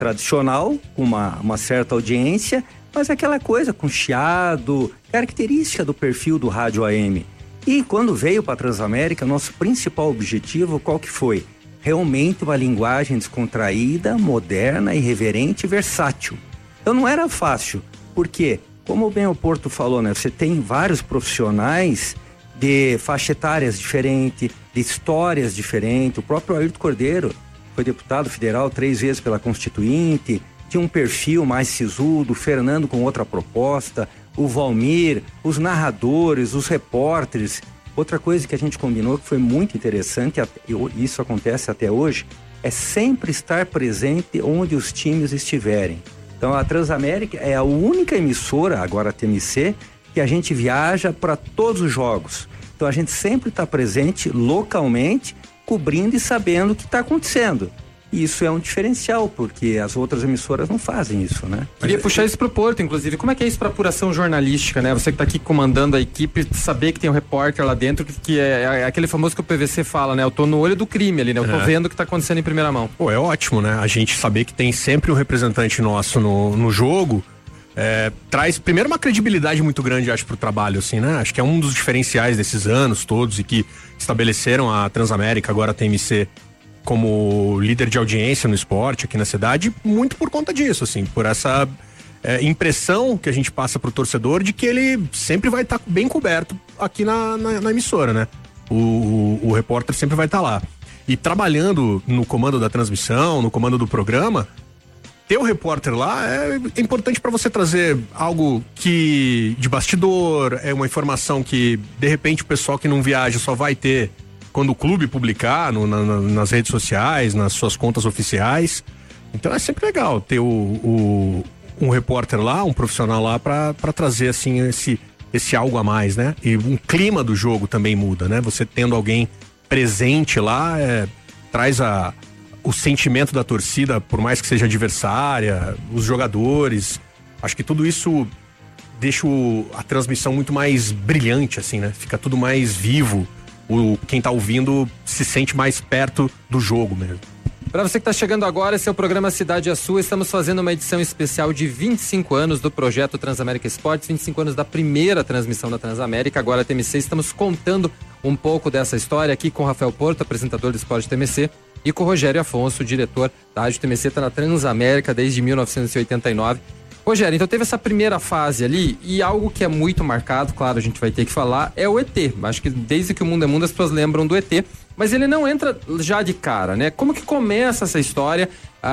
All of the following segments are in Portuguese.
tradicional, com uma certa audiência, mas aquela coisa com chiado, característica do perfil do rádio AM. E quando veio para a Transamérica, nosso principal objetivo, qual que foi? Realmente uma linguagem descontraída, moderna, irreverente e versátil. Então não era fácil, porque, como bem o Porto falou, né? Você tem vários profissionais de faixa etárias diferentes, de histórias diferentes. O próprio Ayrton Cordeiro foi deputado federal 3 vezes pela Constituinte, tinha um perfil mais sisudo, o Fernando com outra proposta, o Valmir, os narradores, os repórteres. Outra coisa que a gente combinou que foi muito interessante, isso acontece até hoje, é sempre estar presente onde os times estiverem. Então a Transamérica é a única emissora, agora a TMC, que a gente viaja para todos os jogos. Então a gente sempre está presente localmente, cobrindo e sabendo o que está acontecendo. E isso é um diferencial, porque as outras emissoras não fazem isso, né? Queria puxar isso pro Porto, inclusive. Como é que é isso para apuração jornalística, né? Você que tá aqui comandando a equipe, saber que tem um repórter lá dentro, que é aquele famoso que o PVC fala, né? Eu tô no olho do crime ali, né? Eu tô vendo o que tá acontecendo em primeira mão. Pô, é ótimo, né? A gente saber que tem sempre um representante nosso no jogo, traz primeiro uma credibilidade muito grande, acho, pro trabalho, assim, né? Acho que é um dos diferenciais desses anos todos e que estabeleceram a Transamérica, agora a TMC, como líder de audiência no esporte aqui na cidade, muito por conta disso, assim, por essa impressão que a gente passa pro torcedor de que ele sempre vai estar bem coberto aqui na emissora, né? O repórter sempre vai estar lá. E trabalhando no comando da transmissão, no comando do programa, ter o repórter lá é importante para você trazer algo que de bastidor, é uma informação que de repente o pessoal que não viaja só vai ter quando o clube publicar nas redes sociais, nas suas contas oficiais. Então é sempre legal ter um repórter lá, um profissional lá para trazer assim esse algo a mais, né? E um clima do jogo também muda, né? Você tendo alguém presente lá, traz o sentimento da torcida, por mais que seja adversária, os jogadores. Acho que tudo isso deixa a transmissão muito mais brilhante, assim, né? Fica tudo mais vivo. Quem tá ouvindo se sente mais perto do jogo mesmo. Para você que está chegando agora, esse é o programa Cidade é Sua. Estamos fazendo uma edição especial de 25 anos do projeto Transamérica Esportes, 25 anos da primeira transmissão da Transamérica, agora a TMC. Estamos contando um pouco dessa história aqui com o Rafael Porto, apresentador do Esporte TMC, e com o Rogério Afonso, diretor da Rádio TMC, está na Transamérica desde 1989. Rogério, então teve essa primeira fase ali e algo que é muito marcado, claro, a gente vai ter que falar, é o ET. Acho que desde que o mundo é mundo as pessoas lembram do ET, mas ele não entra já de cara, né? Como que começa essa história?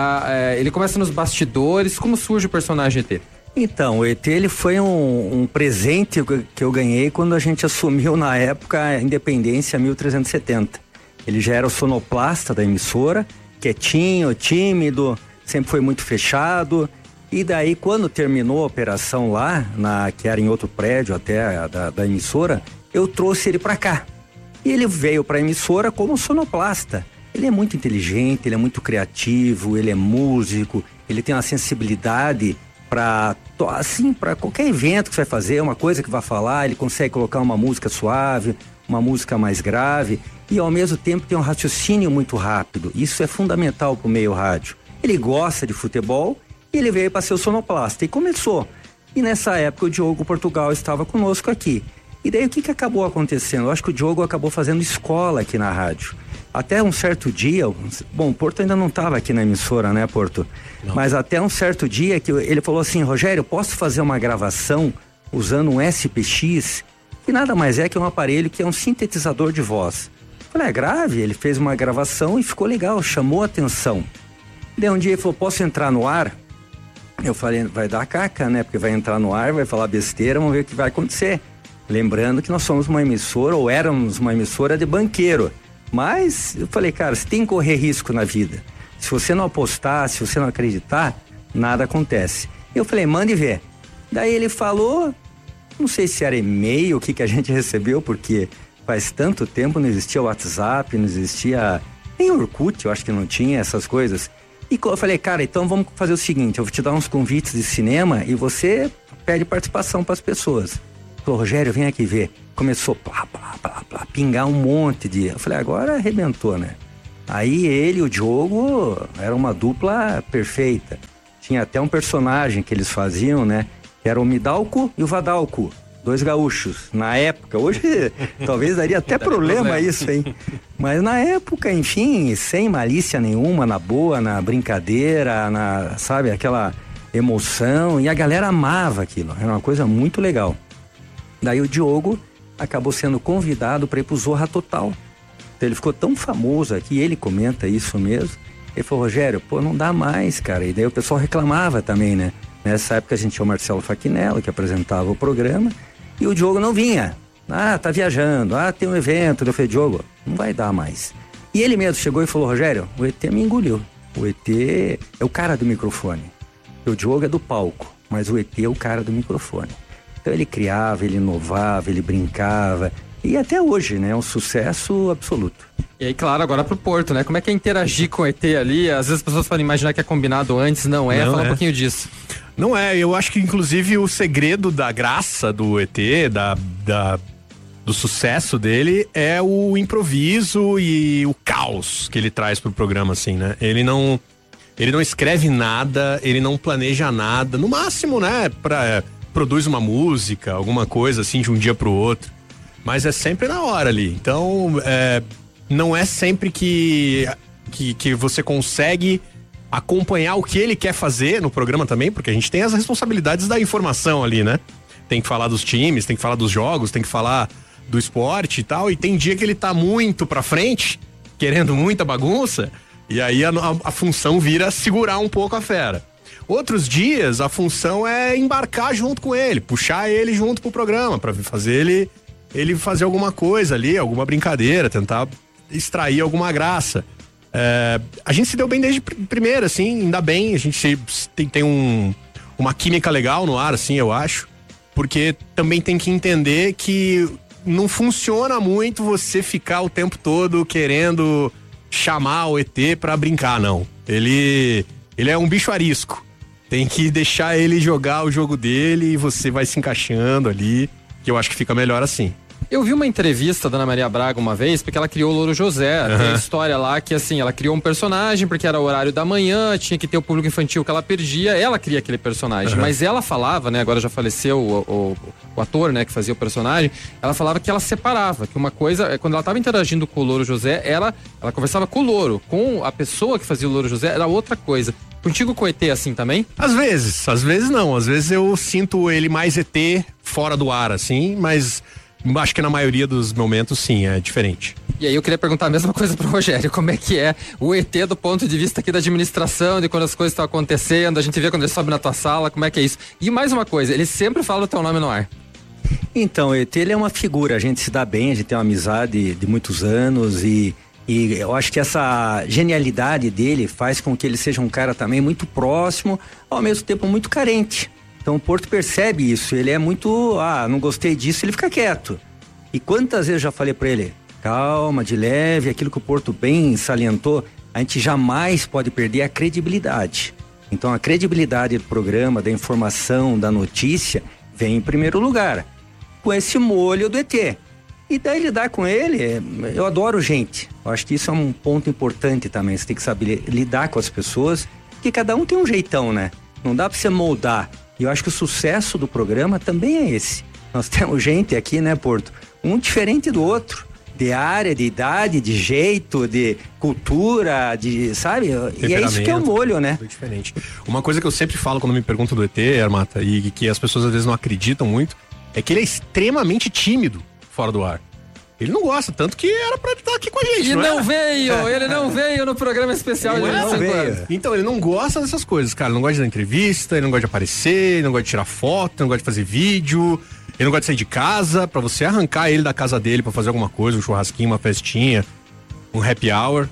Ele começa nos bastidores, como surge o personagem ET? Então, o ET ele foi um presente que eu ganhei quando a gente assumiu na época a Independência 1370. Ele já era o sonoplasta da emissora, quietinho, tímido, sempre foi muito fechado. E daí, quando terminou a operação lá, que era em outro prédio até da emissora, eu trouxe ele para cá. E ele veio para a emissora como sonoplasta. Ele é muito inteligente, ele é muito criativo, ele é músico, ele tem uma sensibilidade para qualquer evento que você vai fazer, uma coisa que vai falar, ele consegue colocar uma música suave, uma música mais grave e ao mesmo tempo tem um raciocínio muito rápido. Isso é fundamental para o meio rádio. Ele gosta de futebol. Ele veio para ser o sonoplasta e começou. E nessa época o Diogo Portugal estava conosco aqui. E daí o que acabou acontecendo? Eu acho que o Diogo acabou fazendo escola aqui na rádio. Até um certo dia, o Porto ainda não estava aqui na emissora, né, Porto? Não. Mas até um certo dia que ele falou assim: Rogério, posso fazer uma gravação usando um SPX? Que nada mais é que um aparelho que é um sintetizador de voz. Eu falei, grave? Ele fez uma gravação e ficou legal, chamou a atenção. Daí um dia ele falou, posso entrar no ar? Eu falei, vai dar caca, né? Porque vai entrar no ar, vai falar besteira, vamos ver o que vai acontecer. Lembrando que nós somos uma emissora, ou éramos uma emissora de banqueiro. Mas eu falei, cara, você tem que correr risco na vida. Se você não apostar, se você não acreditar, nada acontece. Eu falei, mande ver. Daí ele falou, não sei se era e-mail, o que a gente recebeu, porque faz tanto tempo, não existia WhatsApp, não existia nem Orkut, eu acho que não tinha essas coisas. E eu falei, cara, então vamos fazer o seguinte, eu vou te dar uns convites de cinema e você pede participação para as pessoas. Falou, Rogério, vem aqui ver. Começou, pingar um monte de... Eu falei, agora arrebentou, né? Aí ele e o Diogo era uma dupla perfeita. Tinha até um personagem que eles faziam, né? Que era o Midalco e o Vadalco, 2 gaúchos. Na época, hoje talvez daria até problema isso, hein? Mas na época, enfim, sem malícia nenhuma, na boa, na brincadeira, sabe, aquela emoção. E a galera amava aquilo, era uma coisa muito legal. Daí o Diogo acabou sendo convidado para ir pro Zorra Total. Então ele ficou tão famoso aqui, ele comenta isso mesmo. Ele falou, Rogério, pô, não dá mais, cara. E daí o pessoal reclamava também, né? Nessa época a gente tinha o Marcelo Faquinello, que apresentava o programa, e o Diogo não vinha. Ah, tá viajando, tem um evento. Eu falei, Diogo, não vai dar mais. E ele mesmo chegou e falou, Rogério, o ET me engoliu. O ET é o cara do microfone. O Diogo é do palco, mas o ET é o cara do microfone. Então ele criava, ele inovava, ele brincava. E até hoje, né? É um sucesso absoluto. E aí, claro, agora pro Porto, né? Como é que é interagir com o ET ali? Às vezes as pessoas podem imaginar que é combinado antes, não é? Fala um pouquinho disso. Não é, eu acho que inclusive o segredo da graça do ET, do sucesso dele, é o improviso e o caos que ele traz pro programa, assim, né? Ele não escreve nada, ele não planeja nada, no máximo, né? Produz uma música, alguma coisa assim de um dia pro outro, mas é sempre na hora ali. Então, não é sempre que você consegue acompanhar o que ele quer fazer no programa também, porque a gente tem as responsabilidades da informação ali, né? Tem que falar dos times, tem que falar dos jogos, tem que falar do esporte e tal, e tem dia que ele tá muito pra frente, querendo muita bagunça, e aí a função vira segurar um pouco a fera. Outros dias a função é embarcar junto com ele, puxar ele junto pro programa, pra fazer ele fazer alguma coisa ali, alguma brincadeira, tentar extrair alguma graça. A gente se deu bem desde primeira, assim, ainda bem, a gente tem uma química legal no ar, assim, eu acho, porque também tem que entender que não funciona muito você ficar o tempo todo querendo chamar o ET pra brincar, não. Ele é um bicho arisco, tem que deixar ele jogar o jogo dele e você vai se encaixando ali, que eu acho que fica melhor assim. Eu vi uma entrevista da Ana Maria Braga uma vez, porque ela criou o Louro José. Tem a história lá que, assim, ela criou um personagem porque era o horário da manhã, tinha que ter o público infantil que ela perdia, ela cria aquele personagem. Mas ela falava, né, agora já faleceu o ator, né, que fazia o personagem, ela falava que ela separava, que uma coisa, quando ela estava interagindo com o Louro José, ela conversava com o Louro, com a pessoa que fazia o Louro José, era outra coisa. Contigo com o ET assim também? Às vezes não, às vezes eu sinto ele mais ET fora do ar, assim, mas acho que na maioria dos momentos, sim, é diferente. E aí eu queria perguntar a mesma coisa pro Rogério, como é que é o ET do ponto de vista aqui da administração, de quando as coisas estão acontecendo, a gente vê quando ele sobe na tua sala, como é que é isso? E mais uma coisa, ele sempre fala o teu nome no ar. Então, o ET, ele é uma figura, a gente se dá bem, a gente tem uma amizade de muitos anos e eu acho que essa genialidade dele faz com que ele seja um cara também muito próximo, ao mesmo tempo muito carente. Então o Porto percebe isso, ele é muito, não gostei disso, ele fica quieto. E quantas vezes eu já falei pra ele, calma, de leve, aquilo que o Porto bem salientou, a gente jamais pode perder a credibilidade. Então a credibilidade do programa, da informação, da notícia, vem em primeiro lugar, com esse molho do ET. E daí lidar com ele, eu adoro gente. Eu acho que isso é um ponto importante também, você tem que saber lidar com as pessoas, porque cada um tem um jeitão, né? Não dá pra você moldar. E eu acho que o sucesso do programa também é esse. Nós temos gente aqui, né, Porto? Um diferente do outro. De área, de idade, de jeito, de cultura, de, sabe? E é isso que é o molho, né? Diferente. Uma coisa que eu sempre falo quando me perguntam do ET, Armata, e que as pessoas às vezes não acreditam muito, é que ele é extremamente tímido fora do ar. Ele não gosta, tanto que era pra estar aqui com a gente, ele não veio no programa especial de 25 anos. Então, ele não gosta dessas coisas, cara. Ele não gosta de dar entrevista, ele não gosta de aparecer, ele não gosta de tirar foto, ele não gosta de fazer vídeo, ele não gosta de sair de casa. Pra você arrancar ele da casa dele pra fazer alguma coisa, um churrasquinho, uma festinha, um happy hour,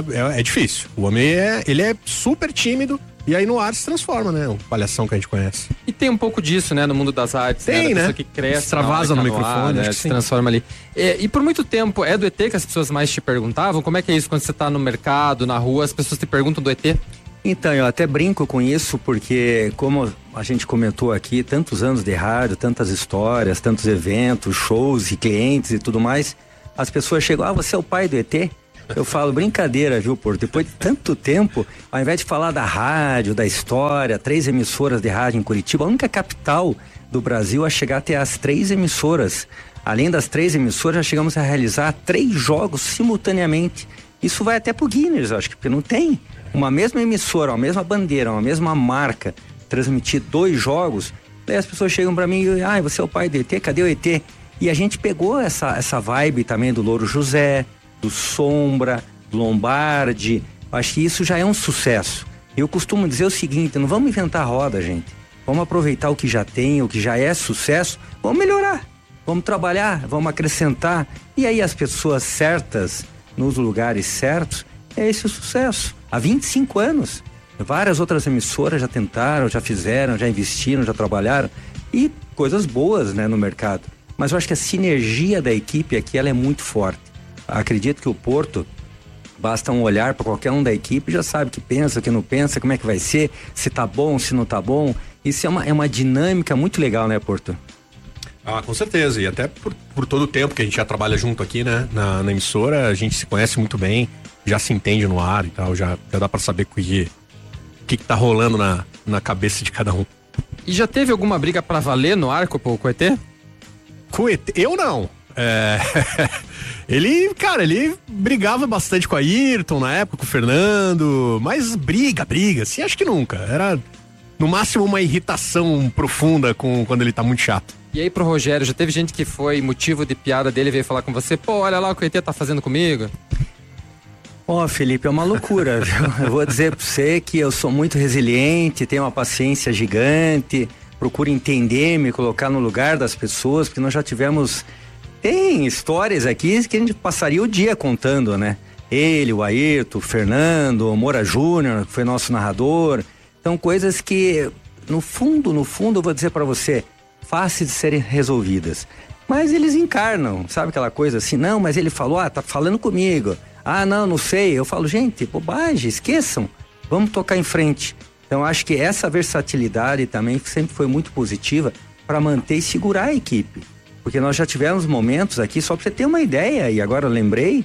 é difícil. O homem ele é super tímido. E aí no ar se transforma, né? O palhação que a gente conhece. E tem um pouco disso, né? No mundo das artes. Tem, né? Que cresce, extravasa no microfone, né? Se transforma ali. E por muito tempo, é do ET que as pessoas mais te perguntavam? Como é que é isso quando você tá no mercado, na rua, as pessoas te perguntam do ET? Então, eu até brinco com isso, porque como a gente comentou aqui, tantos anos de rádio, tantas histórias, tantos eventos, shows e clientes e tudo mais, as pessoas chegam, você é o pai do ET? Eu falo brincadeira, viu, Porto? Depois de tanto tempo, ao invés de falar da rádio, da história, 3 emissoras de rádio em Curitiba, a única capital do Brasil a chegar até as 3 emissoras. Além das 3 emissoras, já chegamos a realizar 3 jogos simultaneamente. Isso vai até pro Guinness, acho que, porque não tem uma mesma emissora, uma mesma bandeira, uma mesma marca, transmitir 2 jogos. Daí as pessoas chegam pra mim e você é o pai do ET, cadê o ET? E a gente pegou essa vibe também do Louro José, do Sombra, do Lombardi. Acho que isso já é um sucesso. Eu costumo dizer o seguinte, não vamos inventar roda, gente. Vamos aproveitar o que já tem, o que já é sucesso, vamos melhorar. Vamos trabalhar, vamos acrescentar. E aí as pessoas certas, nos lugares certos, é esse o sucesso. Há 25 anos, várias outras emissoras já tentaram, já fizeram, já investiram, já trabalharam. E coisas boas, né, no mercado. Mas eu acho que a sinergia da equipe aqui, ela é muito forte. Acredito que o Porto, basta um olhar para qualquer um da equipe, já sabe o que pensa, o que não pensa, como é que vai ser, se tá bom, se não tá bom. Isso é uma dinâmica muito legal, né, Porto? Ah, com certeza, e até por todo o tempo que a gente já trabalha junto aqui, né, na emissora, a gente se conhece muito bem, já se entende no ar e tal, já dá pra saber o que tá rolando na cabeça de cada um. E já teve alguma briga pra valer no ar com o ET? Com o ET? Eu não. Ele brigava bastante com a Ayrton na época, com o Fernando, mas briga, assim, acho que nunca. Era, no máximo, uma irritação profunda quando ele tá muito chato. E aí pro Rogério, já teve gente que foi motivo de piada dele, veio falar com você, pô, olha lá o que o ET tá fazendo comigo? Felipe, é uma loucura, viu? Eu vou dizer pra você que eu sou muito resiliente, tenho uma paciência gigante, procuro entender, me colocar no lugar das pessoas, porque nós já tivemos... Tem histórias aqui que a gente passaria o dia contando, né? Ele, o Ayrton, o Fernando, o Moura Júnior, que foi nosso narrador. Então, coisas que, no fundo, eu vou dizer pra você, fáceis de serem resolvidas. Mas eles encarnam, sabe aquela coisa assim? Não, mas ele falou, tá falando comigo. Não sei. Eu falo, gente, bobagem, esqueçam. Vamos tocar em frente. Então, acho que essa versatilidade também sempre foi muito positiva para manter e segurar a equipe. Porque nós já tivemos momentos aqui, só para você ter uma ideia, e agora eu lembrei,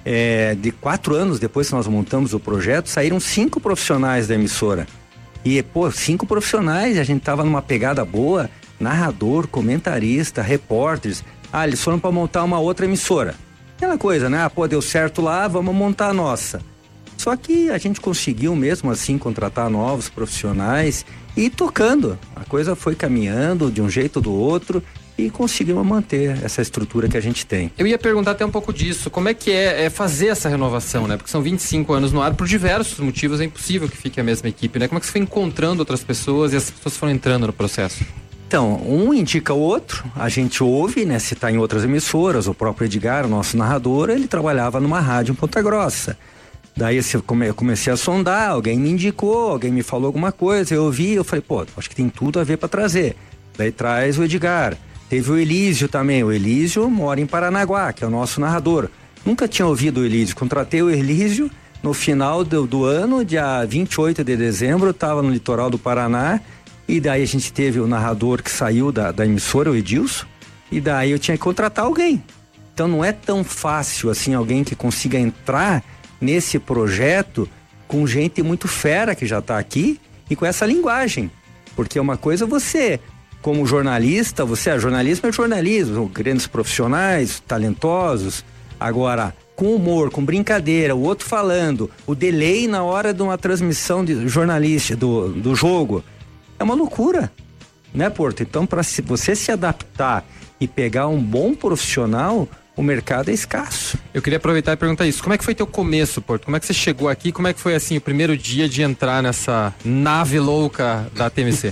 de 4 anos depois que nós montamos o projeto, saíram 5 profissionais da emissora. E, 5 profissionais, a gente tava numa pegada boa, narrador, comentarista, repórteres. Eles foram para montar uma outra emissora. Aquela coisa, né? Deu certo lá, vamos montar a nossa. Só que a gente conseguiu mesmo assim contratar novos profissionais e ir tocando. A coisa foi caminhando de um jeito ou do outro e conseguimos manter essa estrutura que a gente tem. Eu ia perguntar até um pouco disso, como é que é fazer essa renovação, né? Porque são 25 anos no ar, por diversos motivos é impossível que fique a mesma equipe, né? Como é que você foi encontrando outras pessoas e as pessoas foram entrando no processo? Então, um indica o outro, a gente ouve, né? Se tá em outras emissoras, o próprio Edgar, o nosso narrador, ele trabalhava numa rádio em Ponta Grossa. Daí eu comecei a sondar, alguém me indicou, alguém me falou alguma coisa, eu ouvi, eu falei, acho que tem tudo a ver para trazer. Daí traz o Edgar. Teve o Elísio também, o Elísio mora em Paranaguá, que é o nosso narrador. Nunca tinha ouvido o Elísio, contratei o Elísio no final do ano, dia 28 de dezembro, estava no litoral do Paraná, e daí a gente teve o narrador que saiu da emissora, o Edilson, e daí eu tinha que contratar alguém. Então não é tão fácil assim alguém que consiga entrar nesse projeto com gente muito fera que já está aqui e com essa linguagem, porque uma coisa você... Como jornalista, jornalismo é jornalismo, grandes profissionais, talentosos. Agora, com humor, com brincadeira, o outro falando, o delay na hora de uma transmissão de jornalista do jogo, é uma loucura, né, Porto? Então, para você se adaptar e pegar um bom profissional, o mercado é escasso. Eu queria aproveitar e perguntar isso. Como é que foi teu começo, Porto? Como é que você chegou aqui? Como é que foi, assim, o primeiro dia de entrar nessa nave louca da TMC?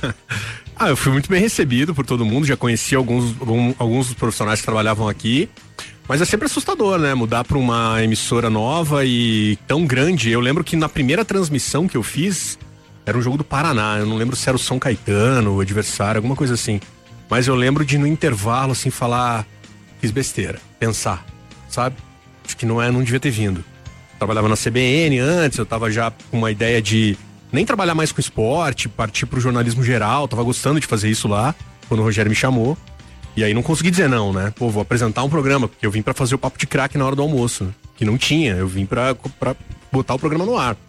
Eu fui muito bem recebido por todo mundo, já conheci alguns dos profissionais que trabalhavam aqui, mas é sempre assustador, né? Mudar para uma emissora nova e tão grande. Eu lembro que na primeira transmissão que eu fiz, era um jogo do Paraná, eu não lembro se era o São Caetano, o adversário, alguma coisa assim. Mas eu lembro de no intervalo, assim, falar, fiz besteira, pensar, sabe? Acho que não devia ter vindo. Trabalhava na CBN antes, eu tava já com uma ideia de nem trabalhar mais com esporte, partir pro jornalismo geral, tava gostando de fazer isso lá, quando o Rogério me chamou. E aí não consegui dizer não, né? Vou apresentar um programa, porque eu vim pra fazer o Papo de Craque na hora do almoço. que não tinha. Eu vim pra botar o programa no ar.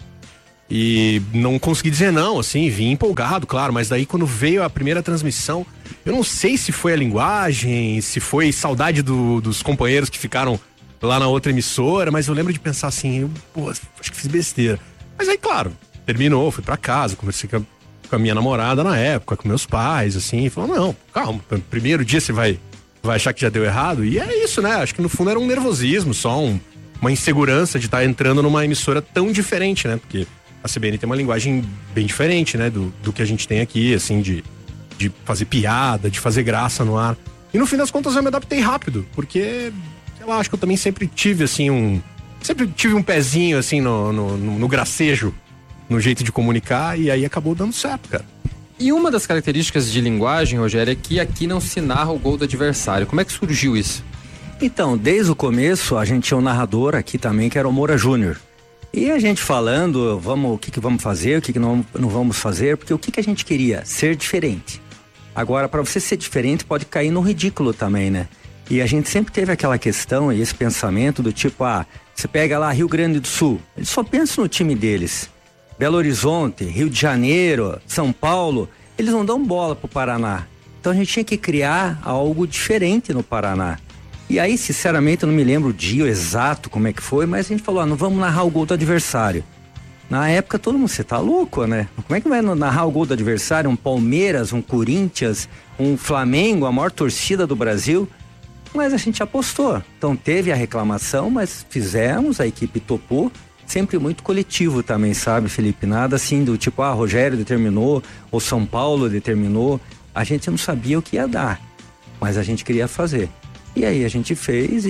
E não consegui dizer não, assim, vim empolgado, claro, mas daí quando veio a primeira transmissão, eu não sei se foi a linguagem, se foi saudade dos companheiros que ficaram lá na outra emissora, mas eu lembro de pensar assim, acho que fiz besteira. Mas aí, claro, terminou, fui pra casa, conversei com a minha namorada na época, com meus pais, assim, falou, não, calma, primeiro dia você vai achar que já deu errado, e é isso, né, acho que no fundo era um nervosismo, só uma insegurança de estar entrando numa emissora tão diferente, né, porque a CBN tem uma linguagem bem diferente, né, do que a gente tem aqui, assim, de fazer piada, de fazer graça no ar. E no fim das contas eu me adaptei rápido, porque, sei lá, acho que eu também sempre tive, assim, sempre tive um pezinho, assim, no gracejo, no jeito de comunicar, e aí acabou dando certo, cara. E uma das características de linguagem, Rogério, é que aqui não se narra o gol do adversário. Como é que surgiu isso? Então, desde o começo, a gente tinha um narrador aqui também, que era o Moura Júnior. E a gente falando, o que vamos fazer, o que não vamos fazer, porque o que a gente queria? Ser diferente. Agora, para você ser diferente, pode cair no ridículo também, né? E a gente sempre teve aquela questão e esse pensamento do tipo, você pega lá Rio Grande do Sul, eles só pensam no time deles. Belo Horizonte, Rio de Janeiro, São Paulo, eles não dão bola pro Paraná. Então a gente tinha que criar algo diferente no Paraná. E aí, sinceramente, eu não me lembro o dia exato como é que foi, mas a gente falou, não vamos narrar o gol do adversário. Na época, todo mundo, você tá louco, né? Como é que vai narrar o gol do adversário? Um Palmeiras, um Corinthians, um Flamengo, a maior torcida do Brasil? Mas a gente apostou. Então teve a reclamação, mas fizemos, a equipe topou. Sempre muito coletivo também, sabe, Felipe? Nada assim do tipo, Rogério determinou, ou São Paulo determinou. A gente não sabia o que ia dar, mas a gente queria fazer. E aí a gente fez e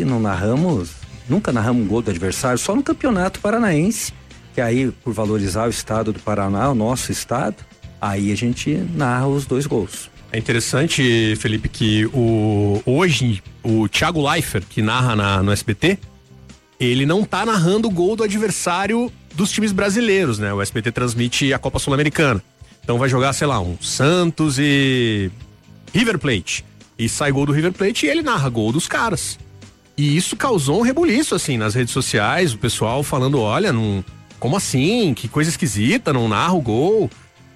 nunca narramos um gol do adversário, só no Campeonato Paranaense, que aí, por valorizar o estado do Paraná, o nosso estado, aí a gente narra os 2 gols. É interessante, Felipe, que hoje o Thiago Leifert, que narra no SBT, ele não tá narrando o gol do adversário dos times brasileiros, né? O SBT transmite a Copa Sul-Americana. Então vai jogar, sei lá, um Santos e River Plate. E sai gol do River Plate e ele narra gol dos caras. E isso causou um rebuliço, assim, nas redes sociais, o pessoal falando, olha, como assim? Que coisa esquisita, não narra o gol.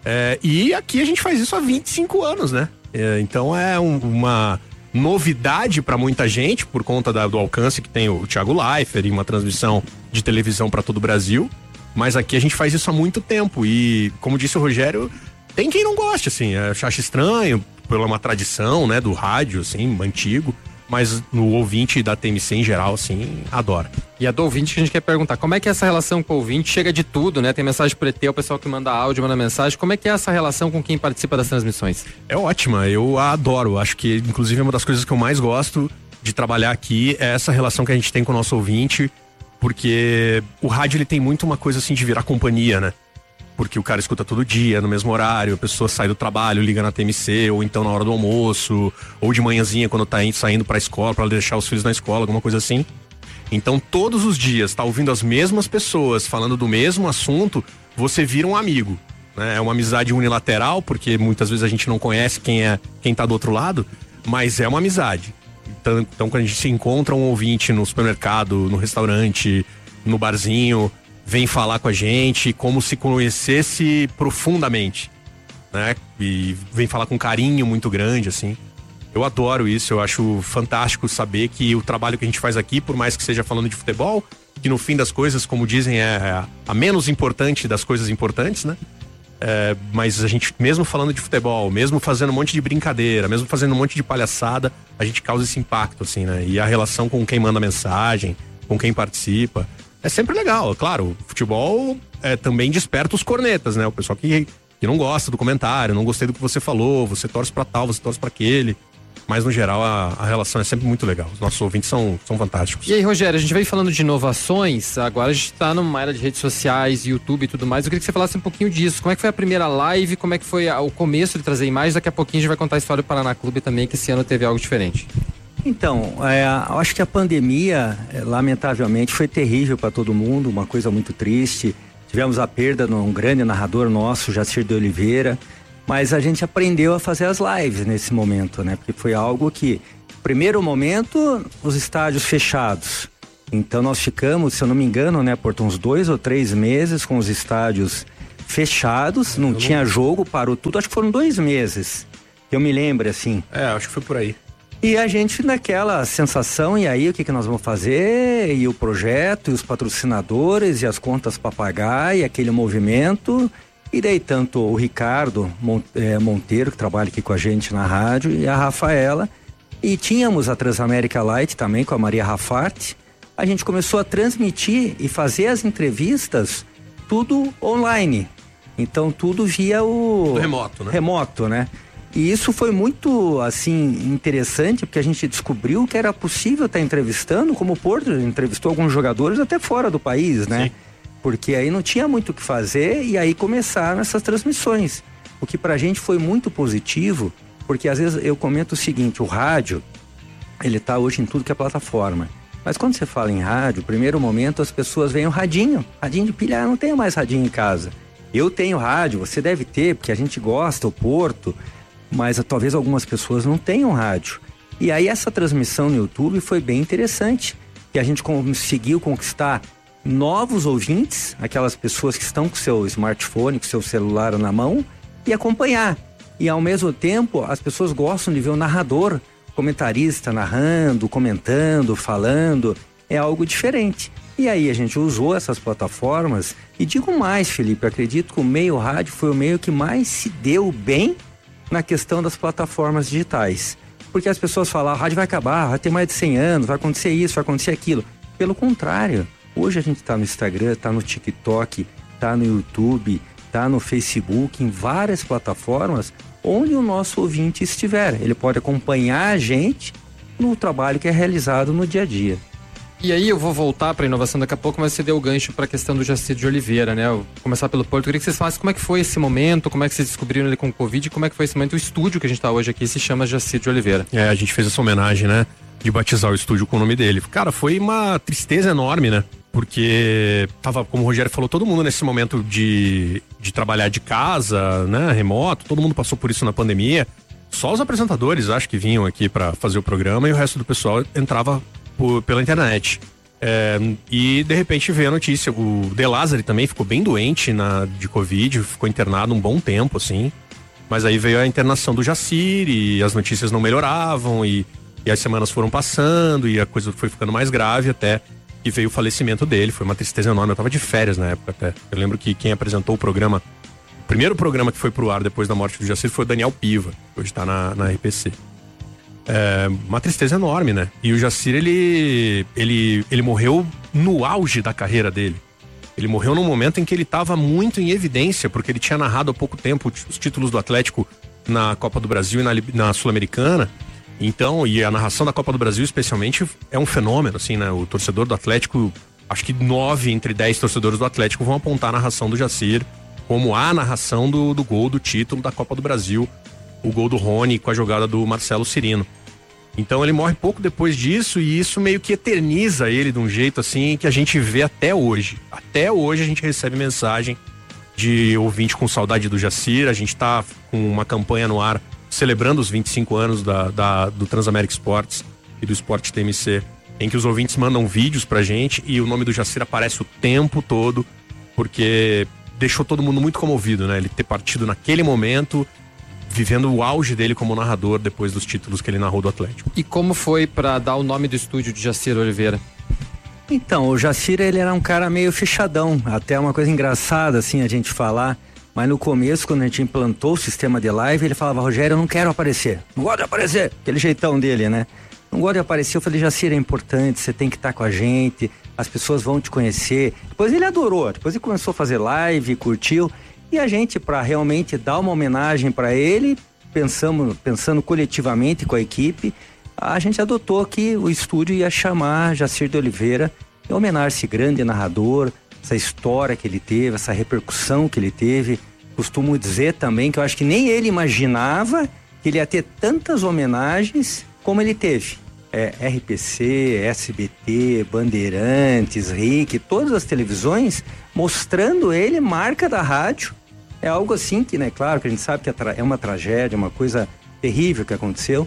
E aqui a gente faz isso há 25 anos, né? Então é uma novidade para muita gente, por conta do alcance que tem o Thiago Leifert e uma transmissão de televisão para todo o Brasil. Mas aqui a gente faz isso há muito tempo e, como disse o Rogério, tem quem não goste, assim, acha estranho, pela uma tradição, né, do rádio, assim, antigo, mas no ouvinte da TMC em geral, assim, adora. E a do ouvinte que a gente quer perguntar, como é que é essa relação com o ouvinte? Chega de tudo, né? Tem mensagem pro ET, o pessoal que manda áudio, manda mensagem. Como é que é essa relação com quem participa das transmissões? É ótima, eu a adoro. Acho que, inclusive, uma das coisas que eu mais gosto de trabalhar aqui é essa relação que a gente tem com o nosso ouvinte, porque o rádio, ele tem muito uma coisa, assim, de virar companhia, né? Porque o cara escuta todo dia, no mesmo horário, a pessoa sai do trabalho, liga na TMC, ou então na hora do almoço, ou de manhãzinha quando tá saindo pra escola, pra deixar os filhos na escola, alguma coisa assim. Então todos os dias tá ouvindo as mesmas pessoas falando do mesmo assunto, você vira um amigo, né? É uma amizade unilateral, porque muitas vezes a gente não conhece quem tá do outro lado, mas é uma amizade. Então quando a gente se encontra um ouvinte no supermercado, no restaurante, no barzinho, vem falar com a gente como se conhecesse profundamente, né? E vem falar com carinho muito grande, assim. Eu adoro isso, eu acho fantástico saber que o trabalho que a gente faz aqui, por mais que seja falando de futebol, que no fim das coisas, como dizem, é a menos importante das coisas importantes, né? Mas a gente, mesmo falando de futebol, mesmo fazendo um monte de brincadeira, mesmo fazendo um monte de palhaçada, a gente causa esse impacto, assim, né? E a relação com quem manda mensagem, com quem participa, é sempre legal. Claro, o futebol também desperta os cornetas, né? O pessoal que não gosta do comentário, não gostei do que você falou, você torce pra tal, você torce pra aquele. Mas, no geral, a relação é sempre muito legal. Os nossos ouvintes são fantásticos. E aí, Rogério, a gente veio falando de inovações, agora a gente tá numa era de redes sociais, YouTube e tudo mais. Eu queria que você falasse um pouquinho disso. Como é que foi a primeira live, como é que foi o começo de trazer imagens? Daqui a pouquinho a gente vai contar a história do Paraná Clube também, que esse ano teve algo diferente. Então, eu acho que a pandemia, lamentavelmente, foi terrível para todo mundo, uma coisa muito triste. Tivemos a perda de um grande narrador nosso, Jacir de Oliveira, mas a gente aprendeu a fazer as lives nesse momento, né? Porque foi algo que, primeiro momento, os estádios fechados. Então nós ficamos, se eu não me engano, né, por uns 2 ou 3 meses com os estádios fechados, não tinha jogo, parou tudo, acho que foram 2 meses, que eu me lembro assim. Acho que foi por aí. E a gente naquela sensação, e aí o que nós vamos fazer? E o projeto, e os patrocinadores, e as contas para pagar, e aquele movimento. E daí tanto o Ricardo Monteiro, que trabalha aqui com a gente na rádio, e a Rafaela. E tínhamos a Transamérica Light também com a Maria Rafart. A gente começou a transmitir e fazer as entrevistas tudo online. Então tudo via o... remoto, né? Remoto, né? E isso foi muito, assim, interessante, porque a gente descobriu que era possível estar entrevistando, como o Porto entrevistou alguns jogadores até fora do país, né? Sim. Porque aí não tinha muito o que fazer e aí começaram essas transmissões. O que pra gente foi muito positivo, porque às vezes eu comento o seguinte, o rádio, ele tá hoje em tudo que é plataforma. Mas quando você fala em rádio, primeiro momento as pessoas veem o radinho de pilha, não tenho mais radinho em casa. Eu tenho rádio, você deve ter, porque a gente gosta, o Porto... mas talvez algumas pessoas não tenham rádio. E aí essa transmissão no YouTube foi bem interessante, que a gente conseguiu conquistar novos ouvintes, aquelas pessoas que estão com seu smartphone, com seu celular na mão, e acompanhar. E ao mesmo tempo, as pessoas gostam de ver o narrador, comentarista narrando, comentando, falando, é algo diferente. E aí a gente usou essas plataformas, e digo mais, Felipe, acredito que o meio rádio foi o meio que mais se deu bem na questão das plataformas digitais. Porque as pessoas falam, a rádio vai acabar, vai ter mais de 100 anos, vai acontecer isso, vai acontecer aquilo. Pelo contrário, hoje a gente está no Instagram, está no TikTok, está no YouTube, está no Facebook, em várias plataformas, onde o nosso ouvinte estiver. Ele pode acompanhar a gente no trabalho que é realizado no dia a dia. E aí eu vou voltar para a inovação daqui a pouco, mas você deu o gancho para a questão do Jacir de Oliveira, né? Eu vou começar pelo Porto. Eu queria que vocês falassem como é que foi esse momento, como é que vocês descobriram ele com o Covid, como é que foi esse momento. O estúdio que a gente está hoje aqui se chama Jacir de Oliveira. A gente fez essa homenagem, né? De batizar o estúdio com o nome dele. Cara, foi uma tristeza enorme, né? Porque tava, como o Rogério falou, todo mundo nesse momento de trabalhar de casa, né? Remoto, todo mundo passou por isso na pandemia. Só os apresentadores, acho que vinham aqui para fazer o programa e o resto do pessoal entrava pela internet. E de repente veio a notícia, o De Lázari também ficou bem doente de Covid, ficou internado um bom tempo, assim, mas aí veio a internação do Jacir e as notícias não melhoravam e as semanas foram passando e a coisa foi ficando mais grave até que veio o falecimento dele. Foi uma tristeza enorme, eu tava de férias na época até. Eu lembro que quem apresentou o programa, o primeiro programa que foi pro ar depois da morte do Jacir foi o Daniel Piva, que hoje tá na RPC. Uma tristeza enorme, né? E o Jacir, ele morreu no auge da carreira dele. Ele morreu num momento em que ele estava muito em evidência, porque ele tinha narrado há pouco tempo os títulos do Atlético na Copa do Brasil e na Sul-Americana. Então, e a narração da Copa do Brasil especialmente é um fenômeno, assim, né? O torcedor do Atlético, acho que 9 entre 10 torcedores do Atlético vão apontar a narração do Jacir como a narração do gol do título da Copa do Brasil, o gol do Rony com a jogada do Marcelo Cirino. Então ele morre pouco depois disso e isso meio que eterniza ele de um jeito assim que a gente vê até hoje. Até hoje a gente recebe mensagem de ouvinte com saudade do Jacir. A gente tá com uma campanha no ar celebrando os 25 anos do Transamérica Esportes e do Sport TMC, em que os ouvintes mandam vídeos pra gente e o nome do Jacir aparece o tempo todo, porque deixou todo mundo muito comovido, né? Ele ter partido naquele momento, vivendo o auge dele como narrador depois dos títulos que ele narrou do Atlético. E como foi para dar o nome do estúdio de Jacir Oliveira? Então, o Jacir, ele era um cara meio fechadão, até uma coisa engraçada assim a gente falar, mas no começo, quando a gente implantou o sistema de live, ele falava, Rogério, eu não quero aparecer, não gosto de aparecer, aquele jeitão dele, né? Não gosto de aparecer. Eu falei, Jacir, é importante, você tem que estar com a gente, as pessoas vão te conhecer. Depois ele adorou, depois ele começou a fazer live, curtiu. E a gente, para realmente dar uma homenagem para ele, pensando coletivamente com a equipe, a gente adotou que o estúdio ia chamar Jacir de Oliveira em homenagem a esse grande narrador, essa história que ele teve, essa repercussão que ele teve. Costumo dizer também que eu acho que nem ele imaginava que ele ia ter tantas homenagens como ele teve. RPC, SBT, Bandeirantes, RIC, todas as televisões mostrando ele marca da rádio. É algo assim que, né, claro que a gente sabe que é uma tragédia, uma coisa terrível que aconteceu,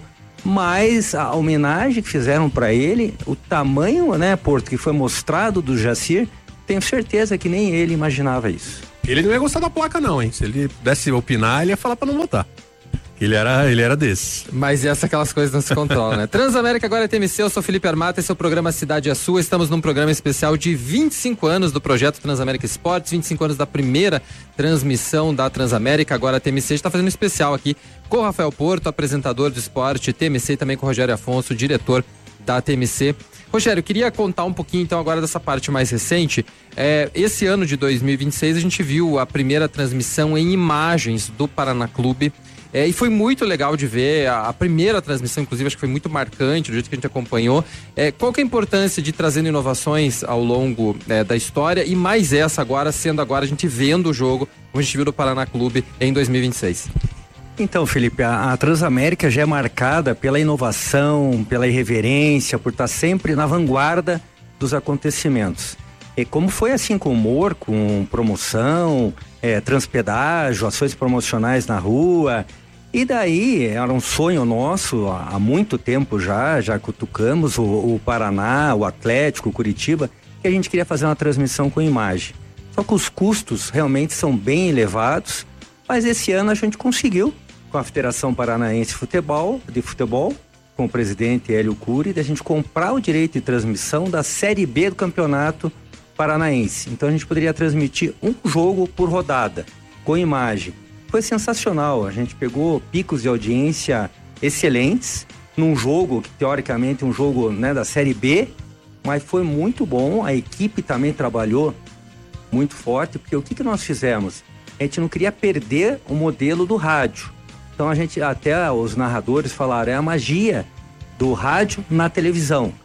Mas a homenagem que fizeram para ele, o tamanho, né, Porto, que foi mostrado do Jacir, tenho certeza que nem ele imaginava isso. Ele não ia gostar da placa não, hein? Se ele pudesse opinar, ele ia falar para não votar. Ele era desses. Mas aquelas coisas não se controlam, né? Transamérica agora é TMC, eu sou Felipe Armata, esse é o programa Cidade é Sua. Estamos num programa especial de 25 anos do projeto Transamérica Esportes, 25 anos da primeira transmissão da Transamérica, agora a TMC está fazendo um especial aqui com o Rafael Porto, apresentador de esporte TMC, e também com o Rogério Afonso, diretor da TMC. Rogério, eu queria contar um pouquinho então agora dessa parte mais recente. Esse ano de 2026 a gente viu a primeira transmissão em imagens do Paraná Clube. E foi muito legal de ver a primeira transmissão, inclusive acho que foi muito marcante do jeito que a gente acompanhou. Qual que é a importância de trazendo inovações ao longo da história e mais essa agora, sendo agora a gente vendo o jogo, como a gente viu do Paraná Clube em 2026? Então, Felipe, a Transamérica já é marcada pela inovação, pela irreverência, por estar sempre na vanguarda dos acontecimentos. E como foi assim com humor, com promoção, transpedágio, ações promocionais na rua. E daí, era um sonho nosso, há muito tempo já cutucamos o Paraná, o Atlético, o Curitiba, que a gente queria fazer uma transmissão com imagem. Só que os custos realmente são bem elevados, mas esse ano a gente conseguiu, com a Federação Paranaense de Futebol, com o presidente Hélio Cury, de a gente comprar o direito de transmissão da Série B do Campeonato Paranaense. Então a gente poderia transmitir um jogo por rodada, com imagem. Foi sensacional, a gente pegou picos de audiência excelentes num jogo, que teoricamente é um jogo, né, da Série B, mas foi muito bom, a equipe também trabalhou muito forte, porque o que nós fizemos? A gente não queria perder o modelo do rádio. Então a gente, até os narradores falaram, é a magia do rádio na televisão.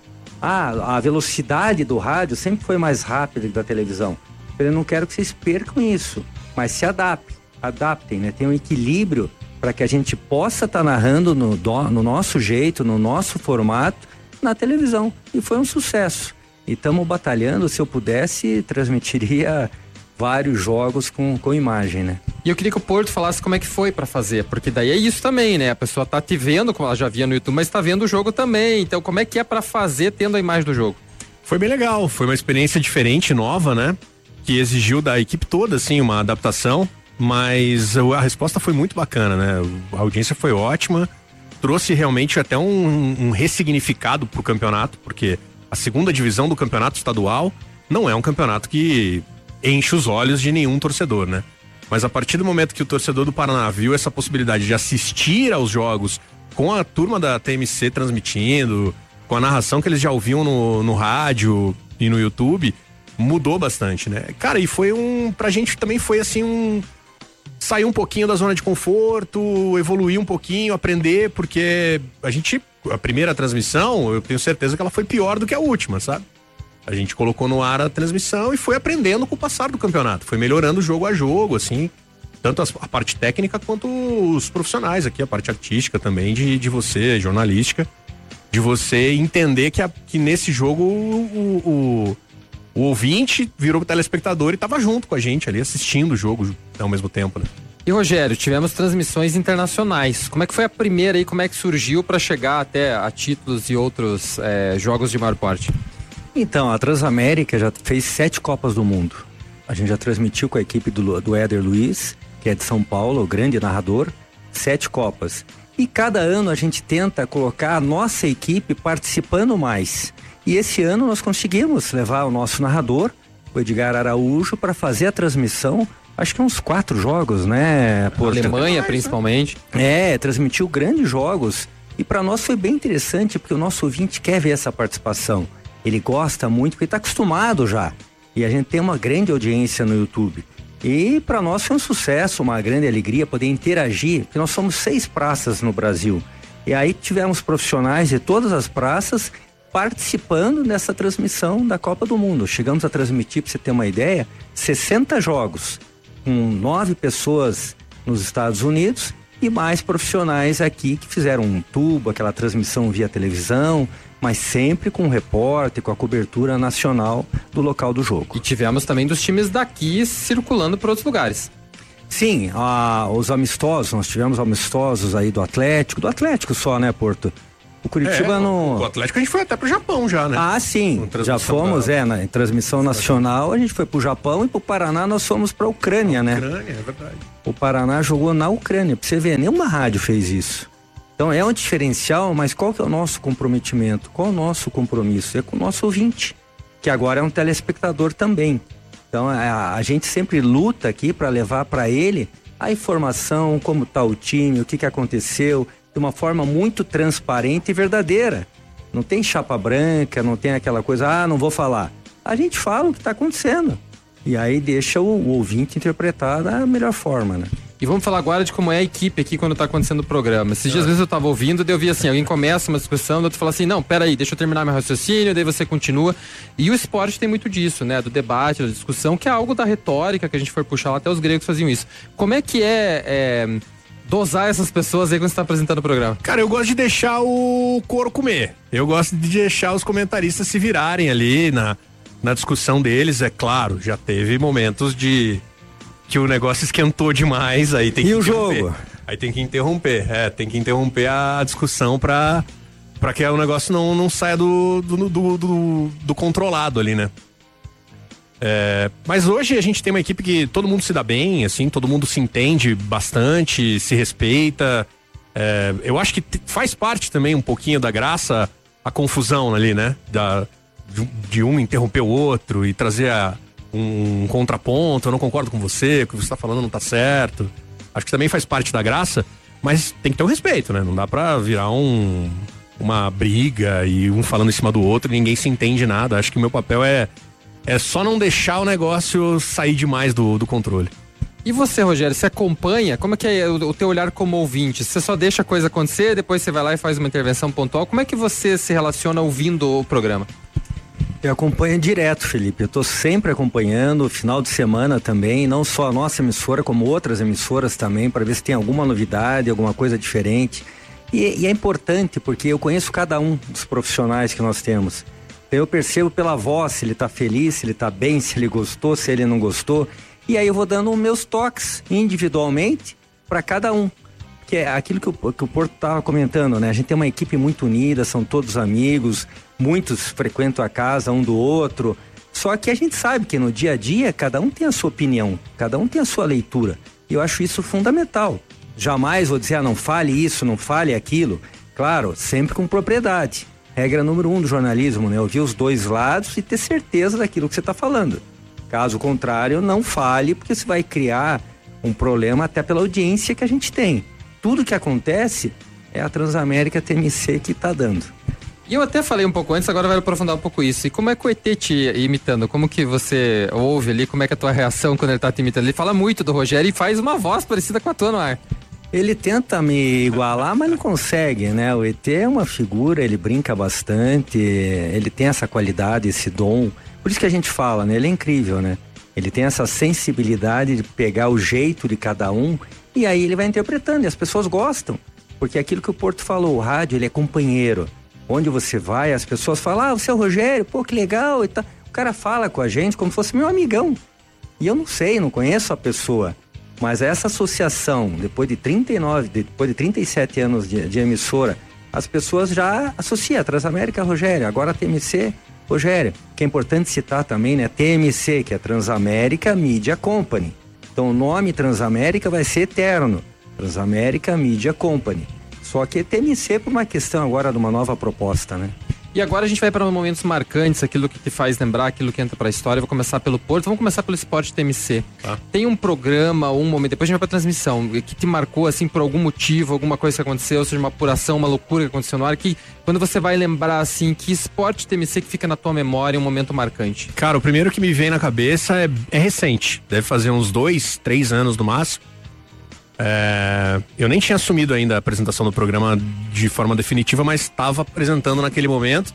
A velocidade do rádio sempre foi mais rápida que da televisão. Eu não quero que vocês percam isso, mas se adaptem, né? Tem um equilíbrio para que a gente possa estar narrando no nosso jeito, no nosso formato, na televisão. E foi um sucesso. E estamos batalhando, se eu pudesse, transmitiria vários jogos com imagem, né? E eu queria que o Porto falasse como é que foi para fazer, porque daí é isso também, né? A pessoa tá te vendo, como ela já via no YouTube, mas tá vendo o jogo também. Então, como é que é para fazer tendo a imagem do jogo? Foi bem legal, foi uma experiência diferente, nova, né? Que exigiu da equipe toda, assim, uma adaptação, mas a resposta foi muito bacana, né? A audiência foi ótima, trouxe realmente até um ressignificado pro campeonato, porque a segunda divisão do campeonato estadual não é um campeonato que enche os olhos de nenhum torcedor, né? Mas a partir do momento que o torcedor do Paraná viu essa possibilidade de assistir aos jogos com a turma da TMC transmitindo, com a narração que eles já ouviam no rádio e no YouTube, mudou bastante, né? Cara, e foi pra gente também foi assim sair um pouquinho da zona de conforto, evoluir um pouquinho, aprender, porque a primeira transmissão, eu tenho certeza que ela foi pior do que a última, sabe? A gente colocou no ar a transmissão e foi aprendendo com o passar do campeonato. Foi melhorando jogo a jogo, assim. Tanto a parte técnica quanto os profissionais aqui, a parte artística também de você, jornalística. De você entender que nesse jogo o ouvinte virou telespectador e tava junto com a gente ali, assistindo o jogo ao mesmo tempo, né? E Rogério, tivemos transmissões internacionais. Como é que foi a primeira aí? Como é que surgiu para chegar até a títulos e outros jogos de maior porte? Então, a Transamérica já fez 7 Copas do Mundo. A gente já transmitiu com a equipe do Éder Luiz, que é de São Paulo, o grande narrador, 7 Copas. E cada ano a gente tenta colocar a nossa equipe participando mais. E esse ano nós conseguimos levar o nosso narrador, o Edgar Araújo, para fazer a transmissão, acho que uns 4 jogos, né? Alemanha, principalmente. Transmitiu grandes jogos. E para nós foi bem interessante, porque o nosso ouvinte quer ver essa participação. Ele gosta muito, porque está acostumado já. E a gente tem uma grande audiência no YouTube. E para nós foi um sucesso, uma grande alegria poder interagir, porque nós somos 6 praças no Brasil. E aí tivemos profissionais de todas as praças participando dessa transmissão da Copa do Mundo. Chegamos a transmitir, para você ter uma ideia, 60 jogos, com 9 pessoas nos Estados Unidos e mais profissionais aqui que fizeram um tubo, aquela transmissão via televisão, mas sempre com o repórter, com a cobertura nacional do local do jogo. E tivemos também dos times daqui circulando para outros lugares. Sim, os amistosos, nós tivemos amistosos aí do Atlético só, né, Porto? O Curitiba O Atlético a gente foi até pro Japão já, né? Ah, sim, já fomos, em transmissão nacional a gente foi pro Japão e pro Paraná nós fomos pra Ucrânia, né? Ucrânia, é verdade. O Paraná jogou na Ucrânia, pra você ver, nenhuma rádio fez isso. Então é um diferencial, mas qual que é o nosso comprometimento? Qual é o nosso compromisso? É com o nosso ouvinte, que agora é um telespectador também. Então a gente sempre luta aqui para levar para ele a informação, como tá o time, o que aconteceu, de uma forma muito transparente e verdadeira. Não tem chapa branca, não tem aquela coisa, não vou falar. A gente fala o que está acontecendo. E aí deixa o ouvinte interpretar da melhor forma, né? E vamos falar agora de como é a equipe aqui quando tá acontecendo o programa. Esses dias, às vezes eu tava ouvindo, daí eu vi assim, alguém começa uma discussão, daí outro fala assim, não, peraí, deixa eu terminar meu raciocínio, daí você continua. E o esporte tem muito disso, né? Do debate, da discussão, que é algo da retórica, que a gente foi puxar lá, até os gregos faziam isso. Como é que dosar essas pessoas aí quando você tá apresentando o programa? Cara, eu gosto de deixar o couro comer. Eu gosto de deixar os comentaristas se virarem ali na discussão deles. É claro, já teve momentos que o negócio esquentou demais, aí tem que interromper. E o jogo? Aí tem que interromper, tem que interromper a discussão pra que o negócio não saia do controlado ali, né? Mas hoje a gente tem uma equipe que todo mundo se dá bem, assim, todo mundo se entende bastante, se respeita. Eu acho que faz parte também um pouquinho da graça a confusão ali, né? De um interromper o outro e trazer um contraponto. Eu não concordo com você, o que você está falando não tá certo. Acho que também faz parte da graça, mas tem que ter um respeito, né? Não dá pra virar uma briga e um falando em cima do outro e ninguém se entende nada. Acho que o meu papel é só não deixar o negócio sair demais do controle. E você, Rogério, você acompanha? Como é que é o teu olhar como ouvinte? Você só deixa a coisa acontecer, depois você vai lá e faz uma intervenção pontual? Como é que você se relaciona ouvindo o programa? Eu acompanho direto, Felipe. Eu tô sempre acompanhando, final de semana também, não só a nossa emissora, como outras emissoras também, para ver se tem alguma novidade, alguma coisa diferente. E é importante, porque eu conheço cada um dos profissionais que nós temos. Eu percebo pela voz se ele tá feliz, se ele tá bem, se ele gostou, se ele não gostou. E aí eu vou dando meus toques individualmente para cada um. Que é aquilo que o Porto estava comentando, né? A gente tem uma equipe muito unida, são todos amigos, muitos frequentam a casa um do outro. Só que a gente sabe que no dia a dia cada um tem a sua opinião, cada um tem a sua leitura. E eu acho isso fundamental. Jamais vou dizer, não fale isso, não fale aquilo. Claro, sempre com propriedade. Regra número 1 do jornalismo, né? Ouvir os dois lados e ter certeza daquilo que você está falando. Caso contrário, não fale, porque você vai criar um problema até pela audiência que a gente tem. Tudo que acontece é a Transamérica TMC que está dando. E eu até falei um pouco antes, agora vai aprofundar um pouco isso. E como é que o ET te imitando? Como que você ouve ali? Como é que é a tua reação quando ele tá te imitando? Ele fala muito do Rogério e faz uma voz parecida com a tua no ar. Ele tenta me igualar, mas não consegue, né? O ET é uma figura, ele brinca bastante, ele tem essa qualidade, esse dom. Por isso que a gente fala, né? Ele é incrível, né? Ele tem essa sensibilidade de pegar o jeito de cada um e aí ele vai interpretando e as pessoas gostam. Porque aquilo que o Porto falou, o rádio, ele é companheiro. Onde você vai, as pessoas falam, você é o Rogério, pô, que legal e tal. O cara fala com a gente como se fosse meu amigão. E eu não sei, não conheço a pessoa. Mas essa associação, depois de 37 anos de emissora, as pessoas já associam a Transamérica, Rogério, agora a TMC, Rogério. Que é importante citar também, né? TMC, que é Transamérica Media Company. Então o nome Transamérica vai ser eterno. Transamérica Media Company. Só que TMC por uma questão agora de uma nova proposta, né? E agora a gente vai para momentos marcantes, aquilo que te faz lembrar, aquilo que entra para a história. Vou começar pelo Porto, vamos começar pelo Esporte TMC. Tá. Tem um programa, um momento, depois a gente vai para a transmissão, que te marcou assim por algum motivo, alguma coisa que aconteceu, seja uma apuração, uma loucura que aconteceu no ar, que quando você vai lembrar assim, que Esporte TMC que fica na tua memória, um momento marcante? Cara, o primeiro que me vem na cabeça é recente, deve fazer uns 2, 3 anos no máximo. Eu nem tinha assumido ainda a apresentação do programa de forma definitiva, mas estava apresentando naquele momento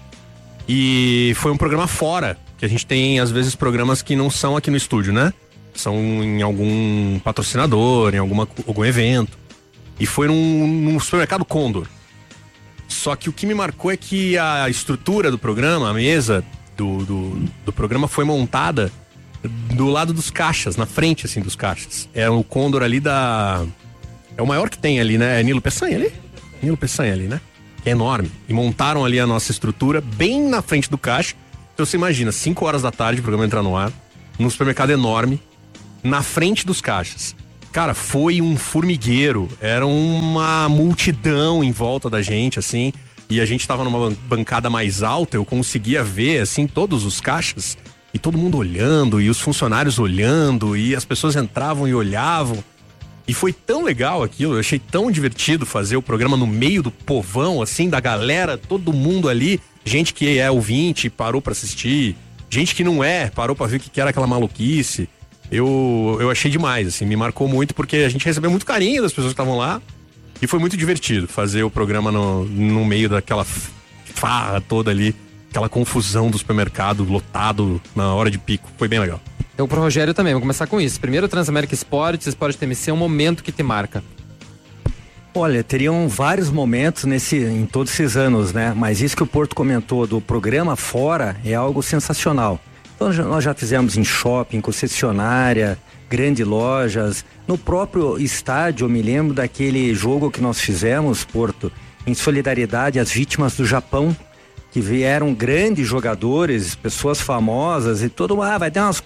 e foi um programa fora, que a gente tem às vezes programas que não são aqui no estúdio, né? São em algum patrocinador, em algum evento, e foi num supermercado Condor. Só que o que me marcou é que a estrutura do programa, a mesa do programa foi montada do lado dos caixas, na frente, assim, dos caixas. É o Condor ali é o maior que tem ali, né? É Nilo Peçanha ali? Nilo Peçanha ali, né? Que é enorme. E montaram ali a nossa estrutura bem na frente do caixa. Então você imagina, 5 horas da tarde, o programa entrar no ar, num supermercado enorme, na frente dos caixas. Cara, foi um formigueiro, era uma multidão em volta da gente, assim, e a gente tava numa bancada mais alta, eu conseguia ver, assim, todos os caixas, e todo mundo olhando, e os funcionários olhando, e as pessoas entravam e olhavam, e foi tão legal aquilo, eu achei tão divertido fazer o programa no meio do povão, assim, da galera, todo mundo ali, gente que é ouvinte, parou pra assistir, gente que não parou pra ver o que era aquela maluquice. Eu achei demais, assim, me marcou muito porque a gente recebeu muito carinho das pessoas que estavam lá e foi muito divertido fazer o programa no meio daquela farra toda ali, aquela confusão do supermercado lotado na hora de pico, foi bem legal. Então pro Rogério também, vamos começar com isso. Primeiro, Transamérica Esportes, Esporte TMC, é um momento que te marca. Olha, teriam vários momentos em todos esses anos, né? Mas isso que o Porto comentou do programa fora é algo sensacional. Então nós já fizemos em shopping, concessionária, grandes lojas, no próprio estádio. Eu me lembro daquele jogo que nós fizemos, Porto, em solidariedade às vítimas do Japão, que vieram grandes jogadores, pessoas famosas e vai ter umas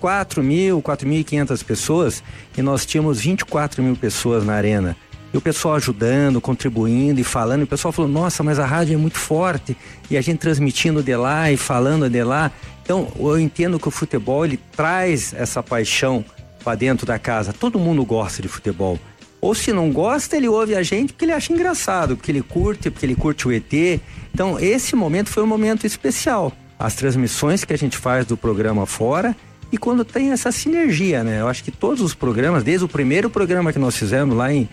4.500 pessoas e nós tínhamos 24 mil pessoas na arena. E o pessoal ajudando, contribuindo e falando, e o pessoal falou, nossa, mas a rádio é muito forte, e a gente transmitindo de lá e falando de lá. Então, eu entendo que o futebol, ele traz essa paixão para dentro da casa. Todo mundo gosta de futebol. Ou se não gosta, ele ouve a gente porque ele acha engraçado, porque ele curte o ET. Então, esse momento foi um momento especial. As transmissões que a gente faz do programa fora e quando tem essa sinergia, né? Eu acho que todos os programas, desde o primeiro programa que nós fizemos lá em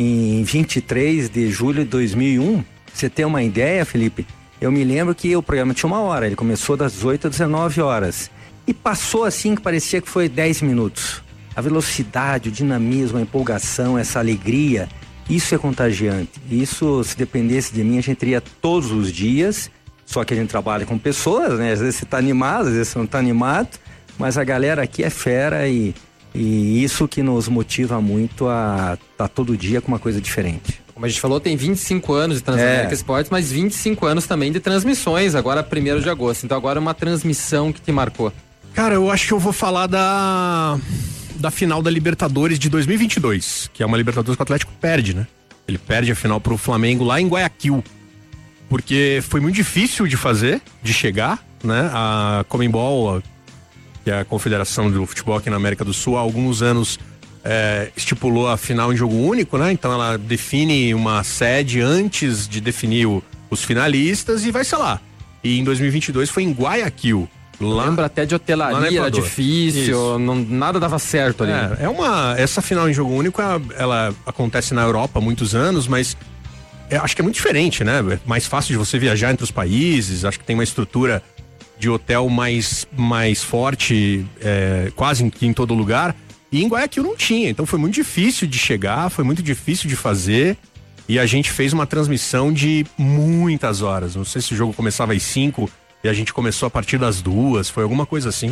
23 de julho de 2001, pra você ter uma ideia, Felipe, eu me lembro que o programa tinha 1 hora, ele começou das 18 às 19 horas e passou assim que parecia que foi 10 minutos. A velocidade, o dinamismo, a empolgação, essa alegria, isso é contagiante. Isso, se dependesse de mim, a gente teria todos os dias, só que a gente trabalha com pessoas, né? Às vezes você tá animado, às vezes você não tá animado, mas a galera aqui é fera e isso que nos motiva muito a estar todo dia com uma coisa diferente. Como a gente falou, tem 25 anos de Transamérica Esportes, mas 25 anos também de transmissões, agora 1º de agosto. Então agora uma transmissão que te marcou. Cara, eu acho que eu vou falar da final da Libertadores de 2022, que é uma Libertadores que o Atlético perde, né? Ele perde a final pro Flamengo lá em Guayaquil, porque foi muito difícil de fazer, de chegar, né? A Conmebol, que é a Confederação do Futebol aqui na América do Sul, há alguns anos estipulou a final em jogo único, né? Então ela define uma sede antes de definir os finalistas e vai ser lá. E em 2022 foi em Guayaquil. Lembra até de hotelaria, era difícil, nada dava certo ali. Essa final em jogo único, ela acontece na Europa há muitos anos, mas acho que é muito diferente, né? É mais fácil de você viajar entre os países, acho que tem uma estrutura de hotel mais forte, quase em todo lugar. E em Guayaquil não tinha, então foi muito difícil de chegar, foi muito difícil de fazer. E a gente fez uma transmissão de muitas horas. Não sei se o jogo começava às 5 e a gente começou a partir das 2, foi alguma coisa assim.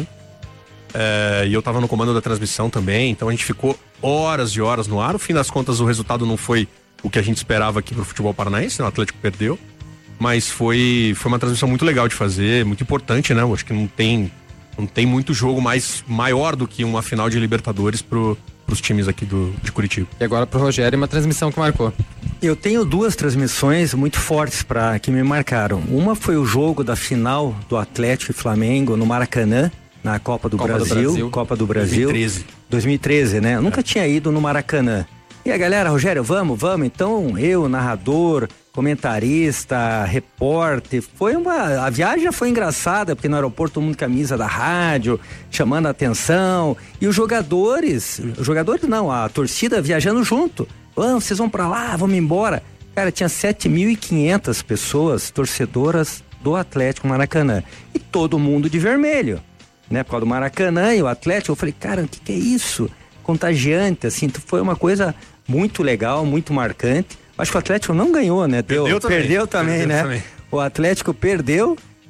E eu tava no comando da transmissão também, então a gente ficou horas e horas no ar. No fim das contas, o resultado não foi o que a gente esperava aqui pro futebol paranaense, né? O Atlético perdeu. Mas foi uma transmissão muito legal de fazer, muito importante, né? Eu acho que não tem muito jogo maior do que uma final de Libertadores pros times aqui de Curitiba. E agora pro Rogério, uma transmissão que marcou. Eu tenho 2 transmissões muito fortes que me marcaram. Uma foi o jogo da final do Atlético e Flamengo no Maracanã, na Copa do Brasil. Copa do Brasil. 2013, né? Eu nunca tinha ido no Maracanã. E a galera, Rogério, vamos. Então, eu, narrador, comentarista, repórter, a viagem já foi engraçada, porque no aeroporto todo mundo camisa da rádio, chamando a atenção, e os jogadores não, a torcida viajando junto. Vocês vão pra lá, vamos embora. Cara, tinha 7.500 pessoas, torcedoras do Atlético Maracanã, e todo mundo de vermelho, né, por causa do Maracanã e o Atlético. Eu falei, cara, o que é isso? Contagiante, assim, foi uma coisa muito legal, muito marcante. Acho que o Atlético não ganhou, né? Perdeu também, né? O Atlético perdeu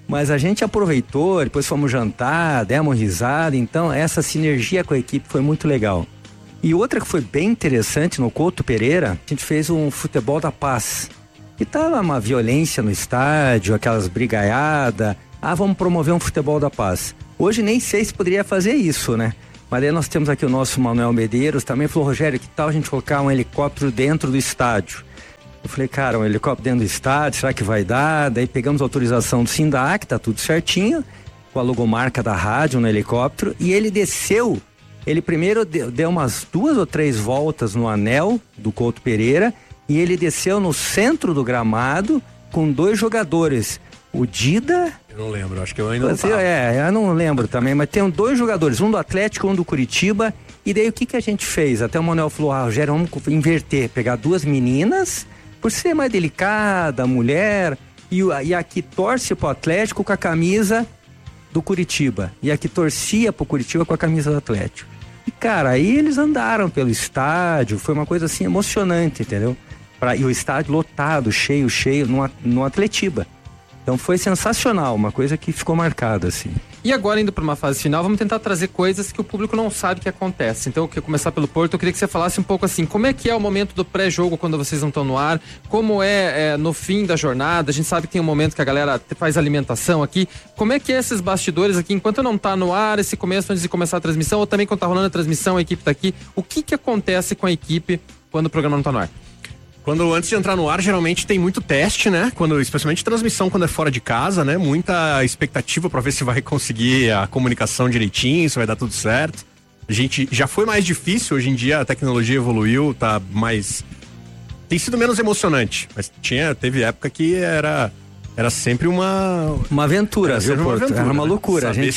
Mas a gente aproveitou, depois fomos jantar, demos risada, então essa sinergia com a equipe foi muito legal. E outra que foi bem interessante no Couto Pereira, a gente fez um futebol da paz. E tava uma violência no estádio, aquelas brigaiadas. Vamos promover um futebol da paz. Hoje nem sei se poderia fazer isso, né? Mas aí nós temos aqui o nosso Manuel Medeiros, também falou, Rogério, que tal a gente colocar um helicóptero dentro do estádio? Eu falei, cara, um helicóptero dentro do estádio, será que vai dar? Daí pegamos a autorização do SINDAC, tá tudo certinho, com a logomarca da rádio no helicóptero, e ele desceu, ele primeiro deu umas 2 ou 3 voltas no anel do Couto Pereira, e ele desceu no centro do gramado com 2 jogadores, o Dida... Eu não lembro, acho que eu ainda não tava. Eu não lembro também, mas tem 2 jogadores, um do Atlético, um do Curitiba, e daí o que a gente fez? Até o Manuel falou, Rogério, vamos inverter, pegar 2 meninas, por ser mais delicada, mulher, e a que torce pro Atlético com a camisa do Curitiba, e a que torcia pro Curitiba com a camisa do Atlético. E cara, aí eles andaram pelo estádio, foi uma coisa assim emocionante, entendeu? E o estádio lotado, cheio, no Atletiba. Então foi sensacional, uma coisa que ficou marcada, assim. E agora, indo para uma fase final, vamos tentar trazer coisas que o público não sabe que acontece. Então, eu queria começar pelo Porto, eu queria que você falasse um pouco assim, como é que é o momento do pré-jogo quando vocês não estão no ar, como é no fim da jornada, a gente sabe que tem um momento que a galera faz alimentação aqui, como é que é esses bastidores aqui, enquanto não tá no ar, esse começo antes de começar a transmissão, ou também quando tá rolando a transmissão, a equipe tá aqui, o que acontece com a equipe quando o programa não tá no ar? Antes de entrar no ar, geralmente tem muito teste, né? Especialmente transmissão quando é fora de casa, né? Muita expectativa pra ver se vai conseguir a comunicação direitinho, se vai dar tudo certo. A gente já foi mais difícil, hoje em dia a tecnologia evoluiu, tá mais... Tem sido menos emocionante, mas teve época que era sempre uma aventura, viu, Porto? Aventura, era uma loucura. Saber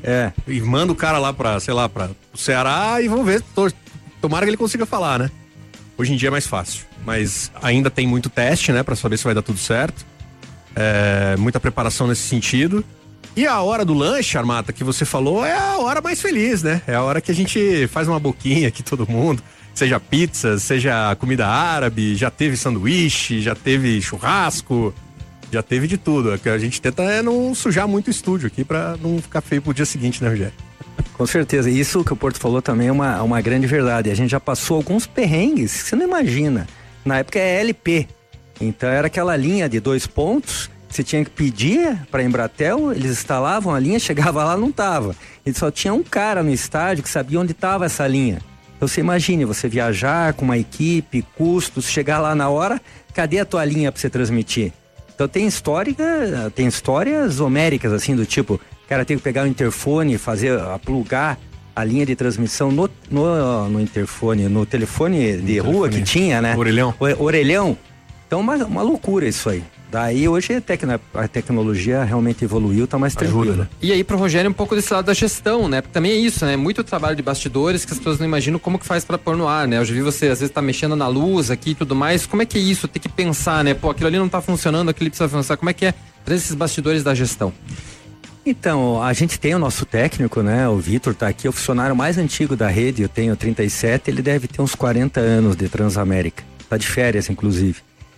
e manda o cara lá pra, sei lá, para o Ceará e vamos ver, tomara que ele consiga falar, né? Hoje em dia é mais fácil, mas ainda tem muito teste, né, pra saber se vai dar tudo certo. Muita preparação nesse sentido. E a hora do lanche, Armata, que você falou, é a hora mais feliz, né? É a hora que a gente faz uma boquinha aqui, todo mundo. Seja pizza, seja comida árabe, já teve sanduíche, já teve churrasco, já teve de tudo. O que a gente tenta não sujar muito o estúdio aqui pra não ficar feio pro dia seguinte, né, Rogério? Com certeza, isso que o Porto falou também é uma grande verdade. A gente já passou alguns perrengues que você não imagina. Na época é LP, então era aquela linha de 2 pontos, você tinha que pedir para a Embratel, eles instalavam a linha, chegava lá, não tava. E só tinha um cara no estádio que sabia onde estava essa linha. Então você imagine, você viajar com uma equipe, custos, chegar lá na hora, cadê a tua linha para você transmitir? Então tem histórias homéricas assim, do tipo, o cara tem que pegar o interfone, plugar a linha de transmissão no interfone, no telefone de rua que tinha, né? Orelhão. Então uma loucura isso aí. Daí hoje a tecnologia realmente evoluiu, tá mais tranquilo. Né? E aí pro Rogério um pouco desse lado da gestão, né? Porque também é isso, né? Muito trabalho de bastidores que as pessoas não imaginam como que faz pra pôr no ar, né? Eu já vi você às vezes tá mexendo na luz aqui e tudo mais. Como é que é isso? Tem que pensar, né? Pô, aquilo ali não tá funcionando, aquilo precisa funcionar. Como é que é esses bastidores da gestão? Então, a gente tem o nosso técnico, né? O Vitor tá aqui, o funcionário mais antigo da rede, eu tenho 37, ele deve ter uns 40 anos de Transamérica. Tá de férias, inclusive.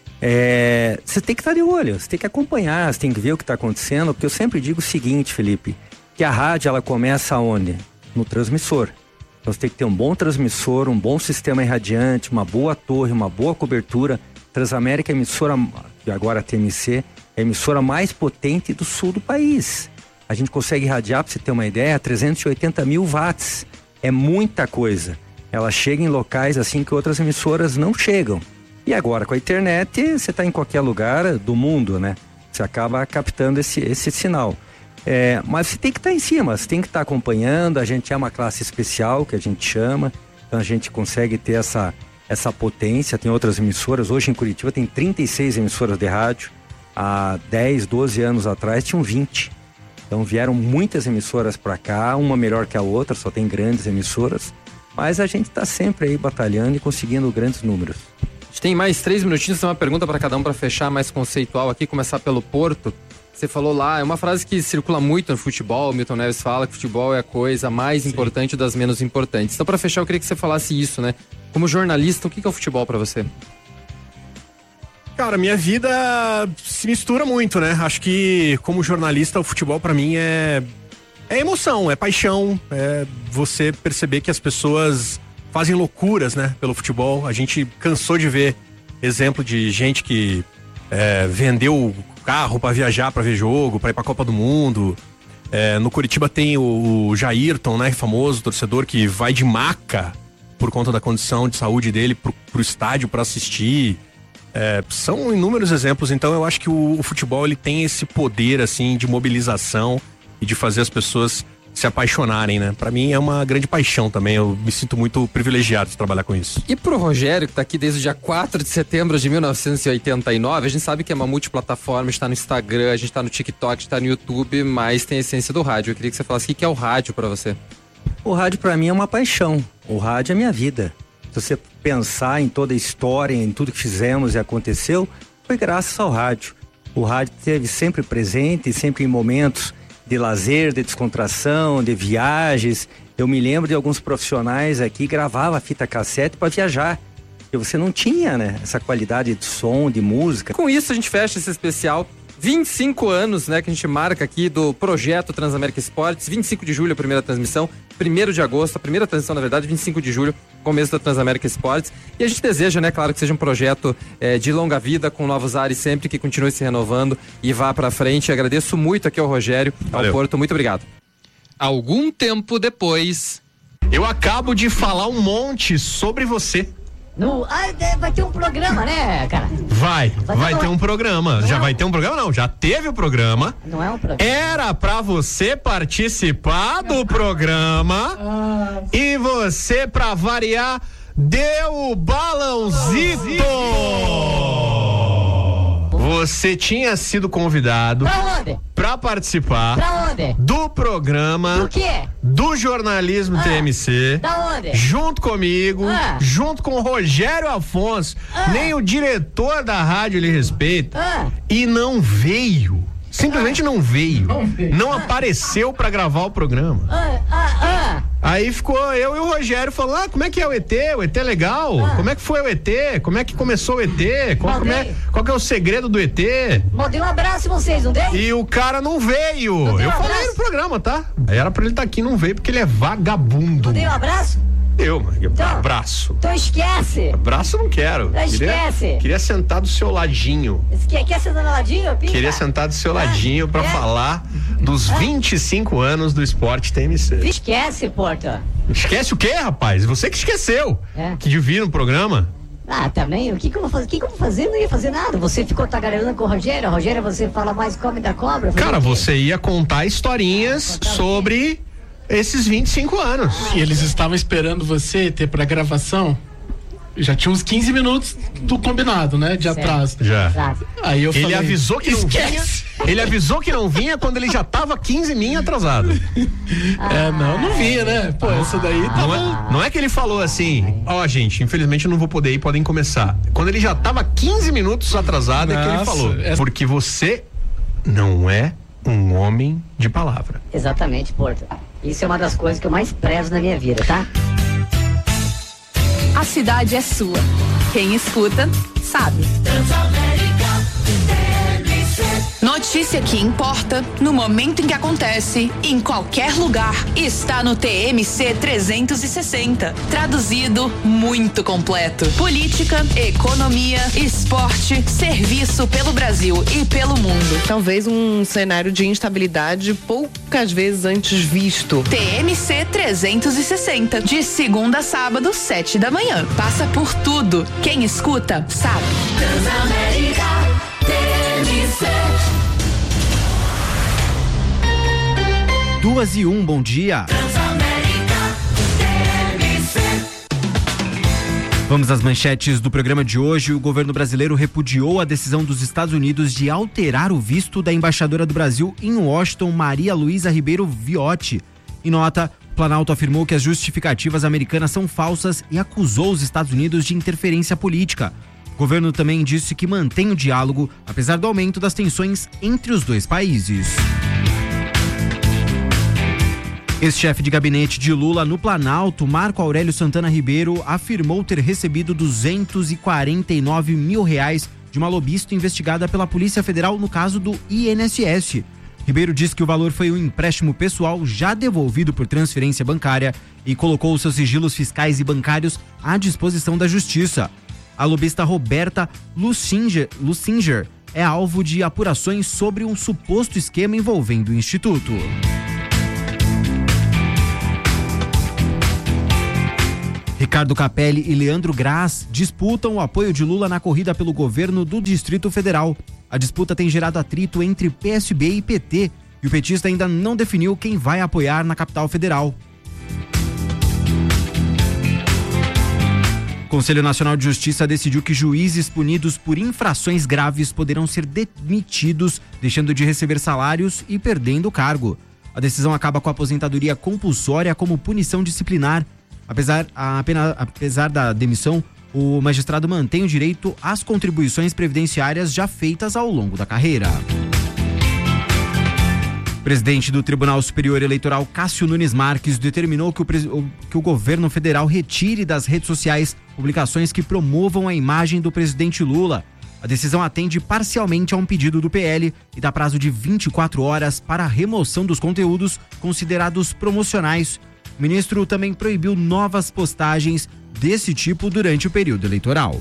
Você tem que estar de olho, você tem que acompanhar, você tem que ver o que está acontecendo, porque eu sempre digo o seguinte, Felipe, que a rádio ela começa onde? No transmissor. Então você tem que ter um bom transmissor, um bom sistema irradiante, uma boa torre, uma boa cobertura. Transamérica é a emissora, que agora a TMC, é a emissora mais potente do sul do país. A gente consegue irradiar, para você ter uma ideia, 380 mil watts. É muita coisa. Ela chega em locais assim que outras emissoras não chegam. E agora com a internet, você está em qualquer lugar do mundo, né? Você acaba captando esse sinal. Mas você tem que estar em cima, você tem que estar acompanhando. A gente é uma classe especial, que a gente chama. Então a gente consegue ter essa potência. Tem outras emissoras. Hoje em Curitiba tem 36 emissoras de rádio. Há 10, 12 anos atrás tinham 20. Então vieram muitas emissoras para cá, uma melhor que a outra, só tem grandes emissoras. Mas a gente está sempre aí batalhando e conseguindo grandes números. A gente tem mais 3 minutinhos, tem uma pergunta para cada um para fechar, mais conceitual aqui, começar pelo Porto. Você falou lá, é uma frase que circula muito no futebol, o Milton Neves fala que futebol é a coisa mais importante das menos importantes. Então, para fechar, eu queria que você falasse isso, né? Como jornalista, o que é o futebol para você? Cara, minha vida se mistura muito, né? Acho que como jornalista o futebol pra mim é emoção, é paixão, é você perceber que as pessoas fazem loucuras, né, pelo futebol. A gente cansou de ver exemplo de gente que vendeu o carro pra viajar, pra ver jogo, pra ir pra Copa do Mundo. No Curitiba tem o Jairton, né, famoso torcedor que vai de maca por conta da condição de saúde dele pro estádio pra assistir. São inúmeros exemplos, então eu acho que o futebol ele tem esse poder assim de mobilização e de fazer as pessoas se apaixonarem, né? Pra mim é uma grande paixão também, eu me sinto muito privilegiado de trabalhar com isso. E pro Rogério, que tá aqui desde o dia 4 de setembro de 1989, a gente sabe que é uma multiplataforma, está no Instagram, a gente tá no TikTok, está no YouTube, mas tem a essência do rádio. Eu queria que você falasse o que é o rádio pra você. O rádio pra mim é uma paixão, o rádio é minha vida. Se você pensar em toda a história, em tudo que fizemos e aconteceu, foi graças ao rádio. O rádio esteve sempre presente, sempre em momentos de lazer, de descontração, de viagens. Eu me lembro de alguns profissionais aqui que gravavam a fita cassete para viajar. E você não tinha, né, essa qualidade de som, de música. Com isso a gente fecha esse especial. 25 anos, né, que a gente marca aqui do projeto Transamérica Esportes. 25 de julho a primeira transmissão, 1º de agosto, a primeira transmissão, na verdade, 25 de julho, começo da Transamérica Esportes. E a gente deseja, né, claro, que seja um projeto de longa vida, com novos ares sempre, que continue se renovando e vá pra frente. Agradeço muito aqui ao Rogério, ao Porto, muito obrigado. Algum tempo depois... Eu acabo de falar um monte sobre você. Vai ter um programa, né, cara? Vai ter um programa. Já vai ter um programa? Não, já teve o programa. Não é um programa. Era pra você participar do programa e você, pra variar, deu o balãozito. Você tinha sido convidado pra onde? Pra participar pra onde? Do programa do quê? Do jornalismo TMC. Da onde? Junto comigo, junto com o Rogério Afonso. Nem o diretor da rádio lhe respeita. E não veio. Simplesmente não veio. Não apareceu pra gravar o programa. Aí ficou eu e o Rogério falando, como é que é o ET? O ET é legal? Como é que foi o ET? Como é que começou o ET? Qual que é o segredo do ET? Mandei um abraço a vocês, não dei? E o cara não veio. Eu falei no programa, tá? Aí era pra ele estar aqui, não veio porque ele é vagabundo. Mandei um abraço? Abraço. Então esquece. Abraço não quero. Esquece. Queria sentar do seu ladinho. Quer sentar do ladinho, Pinta? Queria sentar do seu ladinho pra falar dos 25 anos do Esporte TMC. Esquece, Porto. Esquece o quê, rapaz? Você que esqueceu. Que de vir no programa. Também, o que eu vou fazer? O que eu vou fazer? Não ia fazer nada. Você ficou tagarelando com o Rogério. Rogério, você fala mais come da cobra. Cara, você ia contar historinhas sobre esses 25 anos. E eles estavam esperando você ter pra gravação. Já tinha uns 15 minutos do combinado, né? De atraso. Já. Aí eu falei, avisou que não vinha. Ele avisou que não vinha quando ele já tava 15 min atrasado. Não vinha, né? Pô, essa daí não é que ele falou assim, gente, infelizmente eu não vou poder ir, podem começar. Quando ele já tava 15 minutos atrasado, é que ele falou. Porque você não é um homem de palavra. Exatamente, Porto. Isso é uma das coisas que eu mais prezo na minha vida, tá? A cidade é sua. Quem escuta, sabe. Notícia que importa, no momento em que acontece, em qualquer lugar, está no TMC 360. Traduzido, muito completo. Política, economia, esporte, serviço pelo Brasil e pelo mundo. Talvez um cenário de instabilidade poucas vezes antes visto. TMC 360, de segunda a sábado, 7 da manhã. Passa por tudo. Quem escuta, sabe. Transamérica TMC. 2:01, bom dia. Vamos às manchetes do programa de hoje. O governo brasileiro repudiou a decisão dos Estados Unidos de alterar o visto da embaixadora do Brasil em Washington, Maria Luísa Ribeiro Viotti. Em nota, o Planalto afirmou que as justificativas americanas são falsas e acusou os Estados Unidos de interferência política. O governo também disse que mantém o diálogo, apesar do aumento das tensões entre os dois países. Ex-chefe de gabinete de Lula no Planalto, Marco Aurélio Santana Ribeiro, afirmou ter recebido R$249 mil de uma lobista investigada pela Polícia Federal no caso do INSS. Ribeiro diz que o valor foi um empréstimo pessoal já devolvido por transferência bancária e colocou seus sigilos fiscais e bancários à disposição da Justiça. A lobista Roberta Lussinger é alvo de apurações sobre um suposto esquema envolvendo o Instituto. Ricardo Capelli e Leandro Graz disputam o apoio de Lula na corrida pelo governo do Distrito Federal. A disputa tem gerado atrito entre PSB e PT e o petista ainda não definiu quem vai apoiar na capital federal. O Conselho Nacional de Justiça decidiu que juízes punidos por infrações graves poderão ser demitidos, deixando de receber salários e perdendo o cargo. A decisão acaba com a aposentadoria compulsória como punição disciplinar. Apesar da demissão, o magistrado mantém o direito às contribuições previdenciárias já feitas ao longo da carreira. O presidente do Tribunal Superior Eleitoral, Cássio Nunes Marques, determinou que o governo federal retire das redes sociais publicações que promovam a imagem do presidente Lula. A decisão atende parcialmente a um pedido do PL e dá prazo de 24 horas para a remoção dos conteúdos considerados promocionais. O ministro também proibiu novas postagens desse tipo durante o período eleitoral.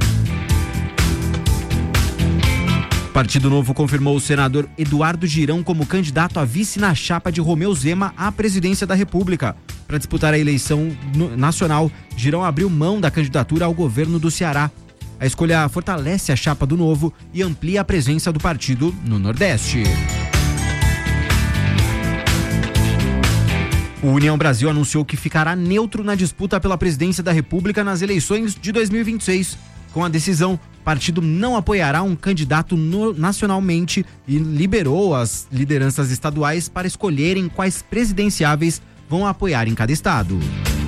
O Partido Novo confirmou o senador Eduardo Girão como candidato a vice na chapa de Romeu Zema à presidência da República. Para disputar a eleição nacional, Girão abriu mão da candidatura ao governo do Ceará. A escolha fortalece a chapa do Novo e amplia a presença do partido no Nordeste. O União Brasil anunciou que ficará neutro na disputa pela presidência da República nas eleições de 2026. Com a decisão, o partido não apoiará um candidato nacionalmente e liberou as lideranças estaduais para escolherem quais presidenciáveis vão apoiar em cada estado.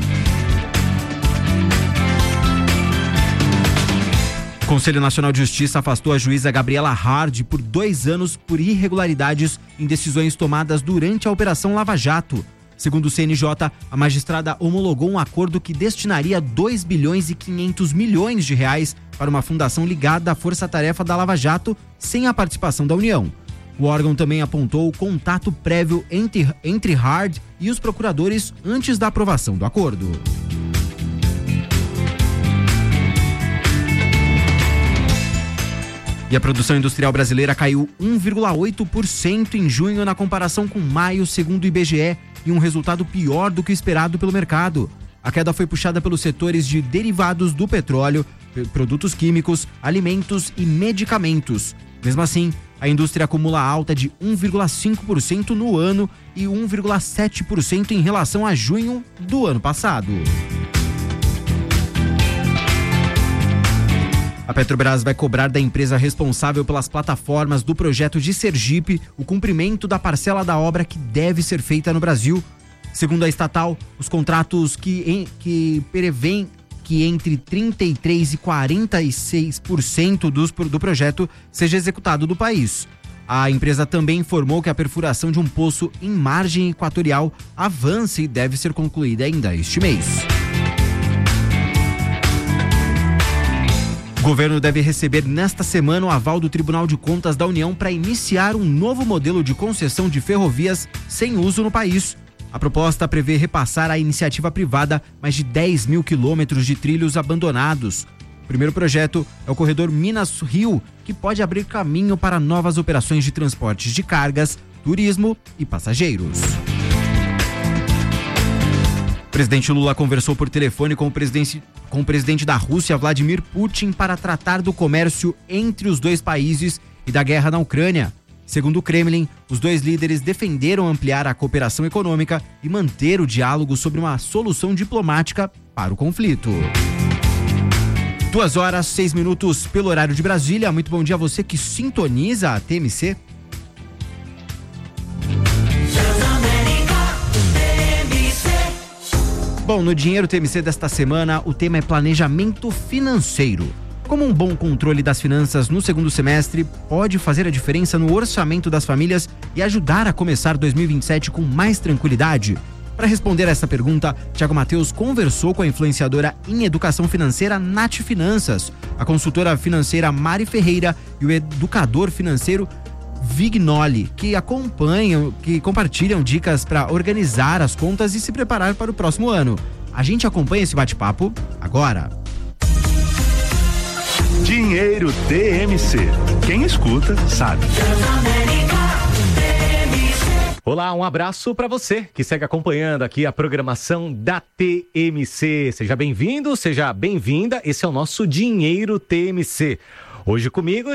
O Conselho Nacional de Justiça afastou a juíza Gabriela Hard por 2 anos por irregularidades em decisões tomadas durante a Operação Lava Jato. Segundo o CNJ, a magistrada homologou um acordo que destinaria 2 bilhões e 500 milhões de reais para uma fundação ligada à Força-Tarefa da Lava Jato, sem a participação da União. O órgão também apontou o contato prévio entre Hard e os procuradores antes da aprovação do acordo. E a produção industrial brasileira caiu 1,8% em junho na comparação com maio, segundo o IBGE, e um resultado pior do que o esperado pelo mercado. A queda foi puxada pelos setores de derivados do petróleo, produtos químicos, alimentos e medicamentos. Mesmo assim, a indústria acumula alta de 1,5% no ano e 1,7% em relação a junho do ano passado. A Petrobras vai cobrar da empresa responsável pelas plataformas do projeto de Sergipe o cumprimento da parcela da obra que deve ser feita no Brasil. Segundo a estatal, os contratos que prevêem que entre 33% e 46% do projeto seja executado do país. A empresa também informou que a perfuração de um poço em margem equatorial avança e deve ser concluída ainda este mês. O governo deve receber nesta semana o aval do Tribunal de Contas da União para iniciar um novo modelo de concessão de ferrovias sem uso no país. A proposta prevê repassar à iniciativa privada mais de 10 mil quilômetros de trilhos abandonados. O primeiro projeto é o corredor Minas-Rio, que pode abrir caminho para novas operações de transportes de cargas, turismo e passageiros. O presidente Lula conversou por telefone com o presidente da Rússia, Vladimir Putin, para tratar do comércio entre os dois países e da guerra na Ucrânia. Segundo o Kremlin, os dois líderes defenderam ampliar a cooperação econômica e manter o diálogo sobre uma solução diplomática para o conflito. 2h06 pelo horário de Brasília. Muito bom dia a você que sintoniza a TMC. Bom, no Dinheiro TMC desta semana, o tema é planejamento financeiro. Como um bom controle das finanças no segundo semestre pode fazer a diferença no orçamento das famílias e ajudar a começar 2027 com mais tranquilidade? Para responder a essa pergunta, Thiago Matheus conversou com a influenciadora em educação financeira Nath Finanças, a consultora financeira Mari Ferreira e o educador financeiro Vignoli, que compartilham dicas para organizar as contas e se preparar para o próximo ano. A gente acompanha esse bate-papo agora. Dinheiro TMC. Quem escuta sabe. Olá, um abraço para você que segue acompanhando aqui a programação da TMC. Seja bem-vindo, seja bem-vinda. Esse é o nosso Dinheiro TMC. Hoje comigo,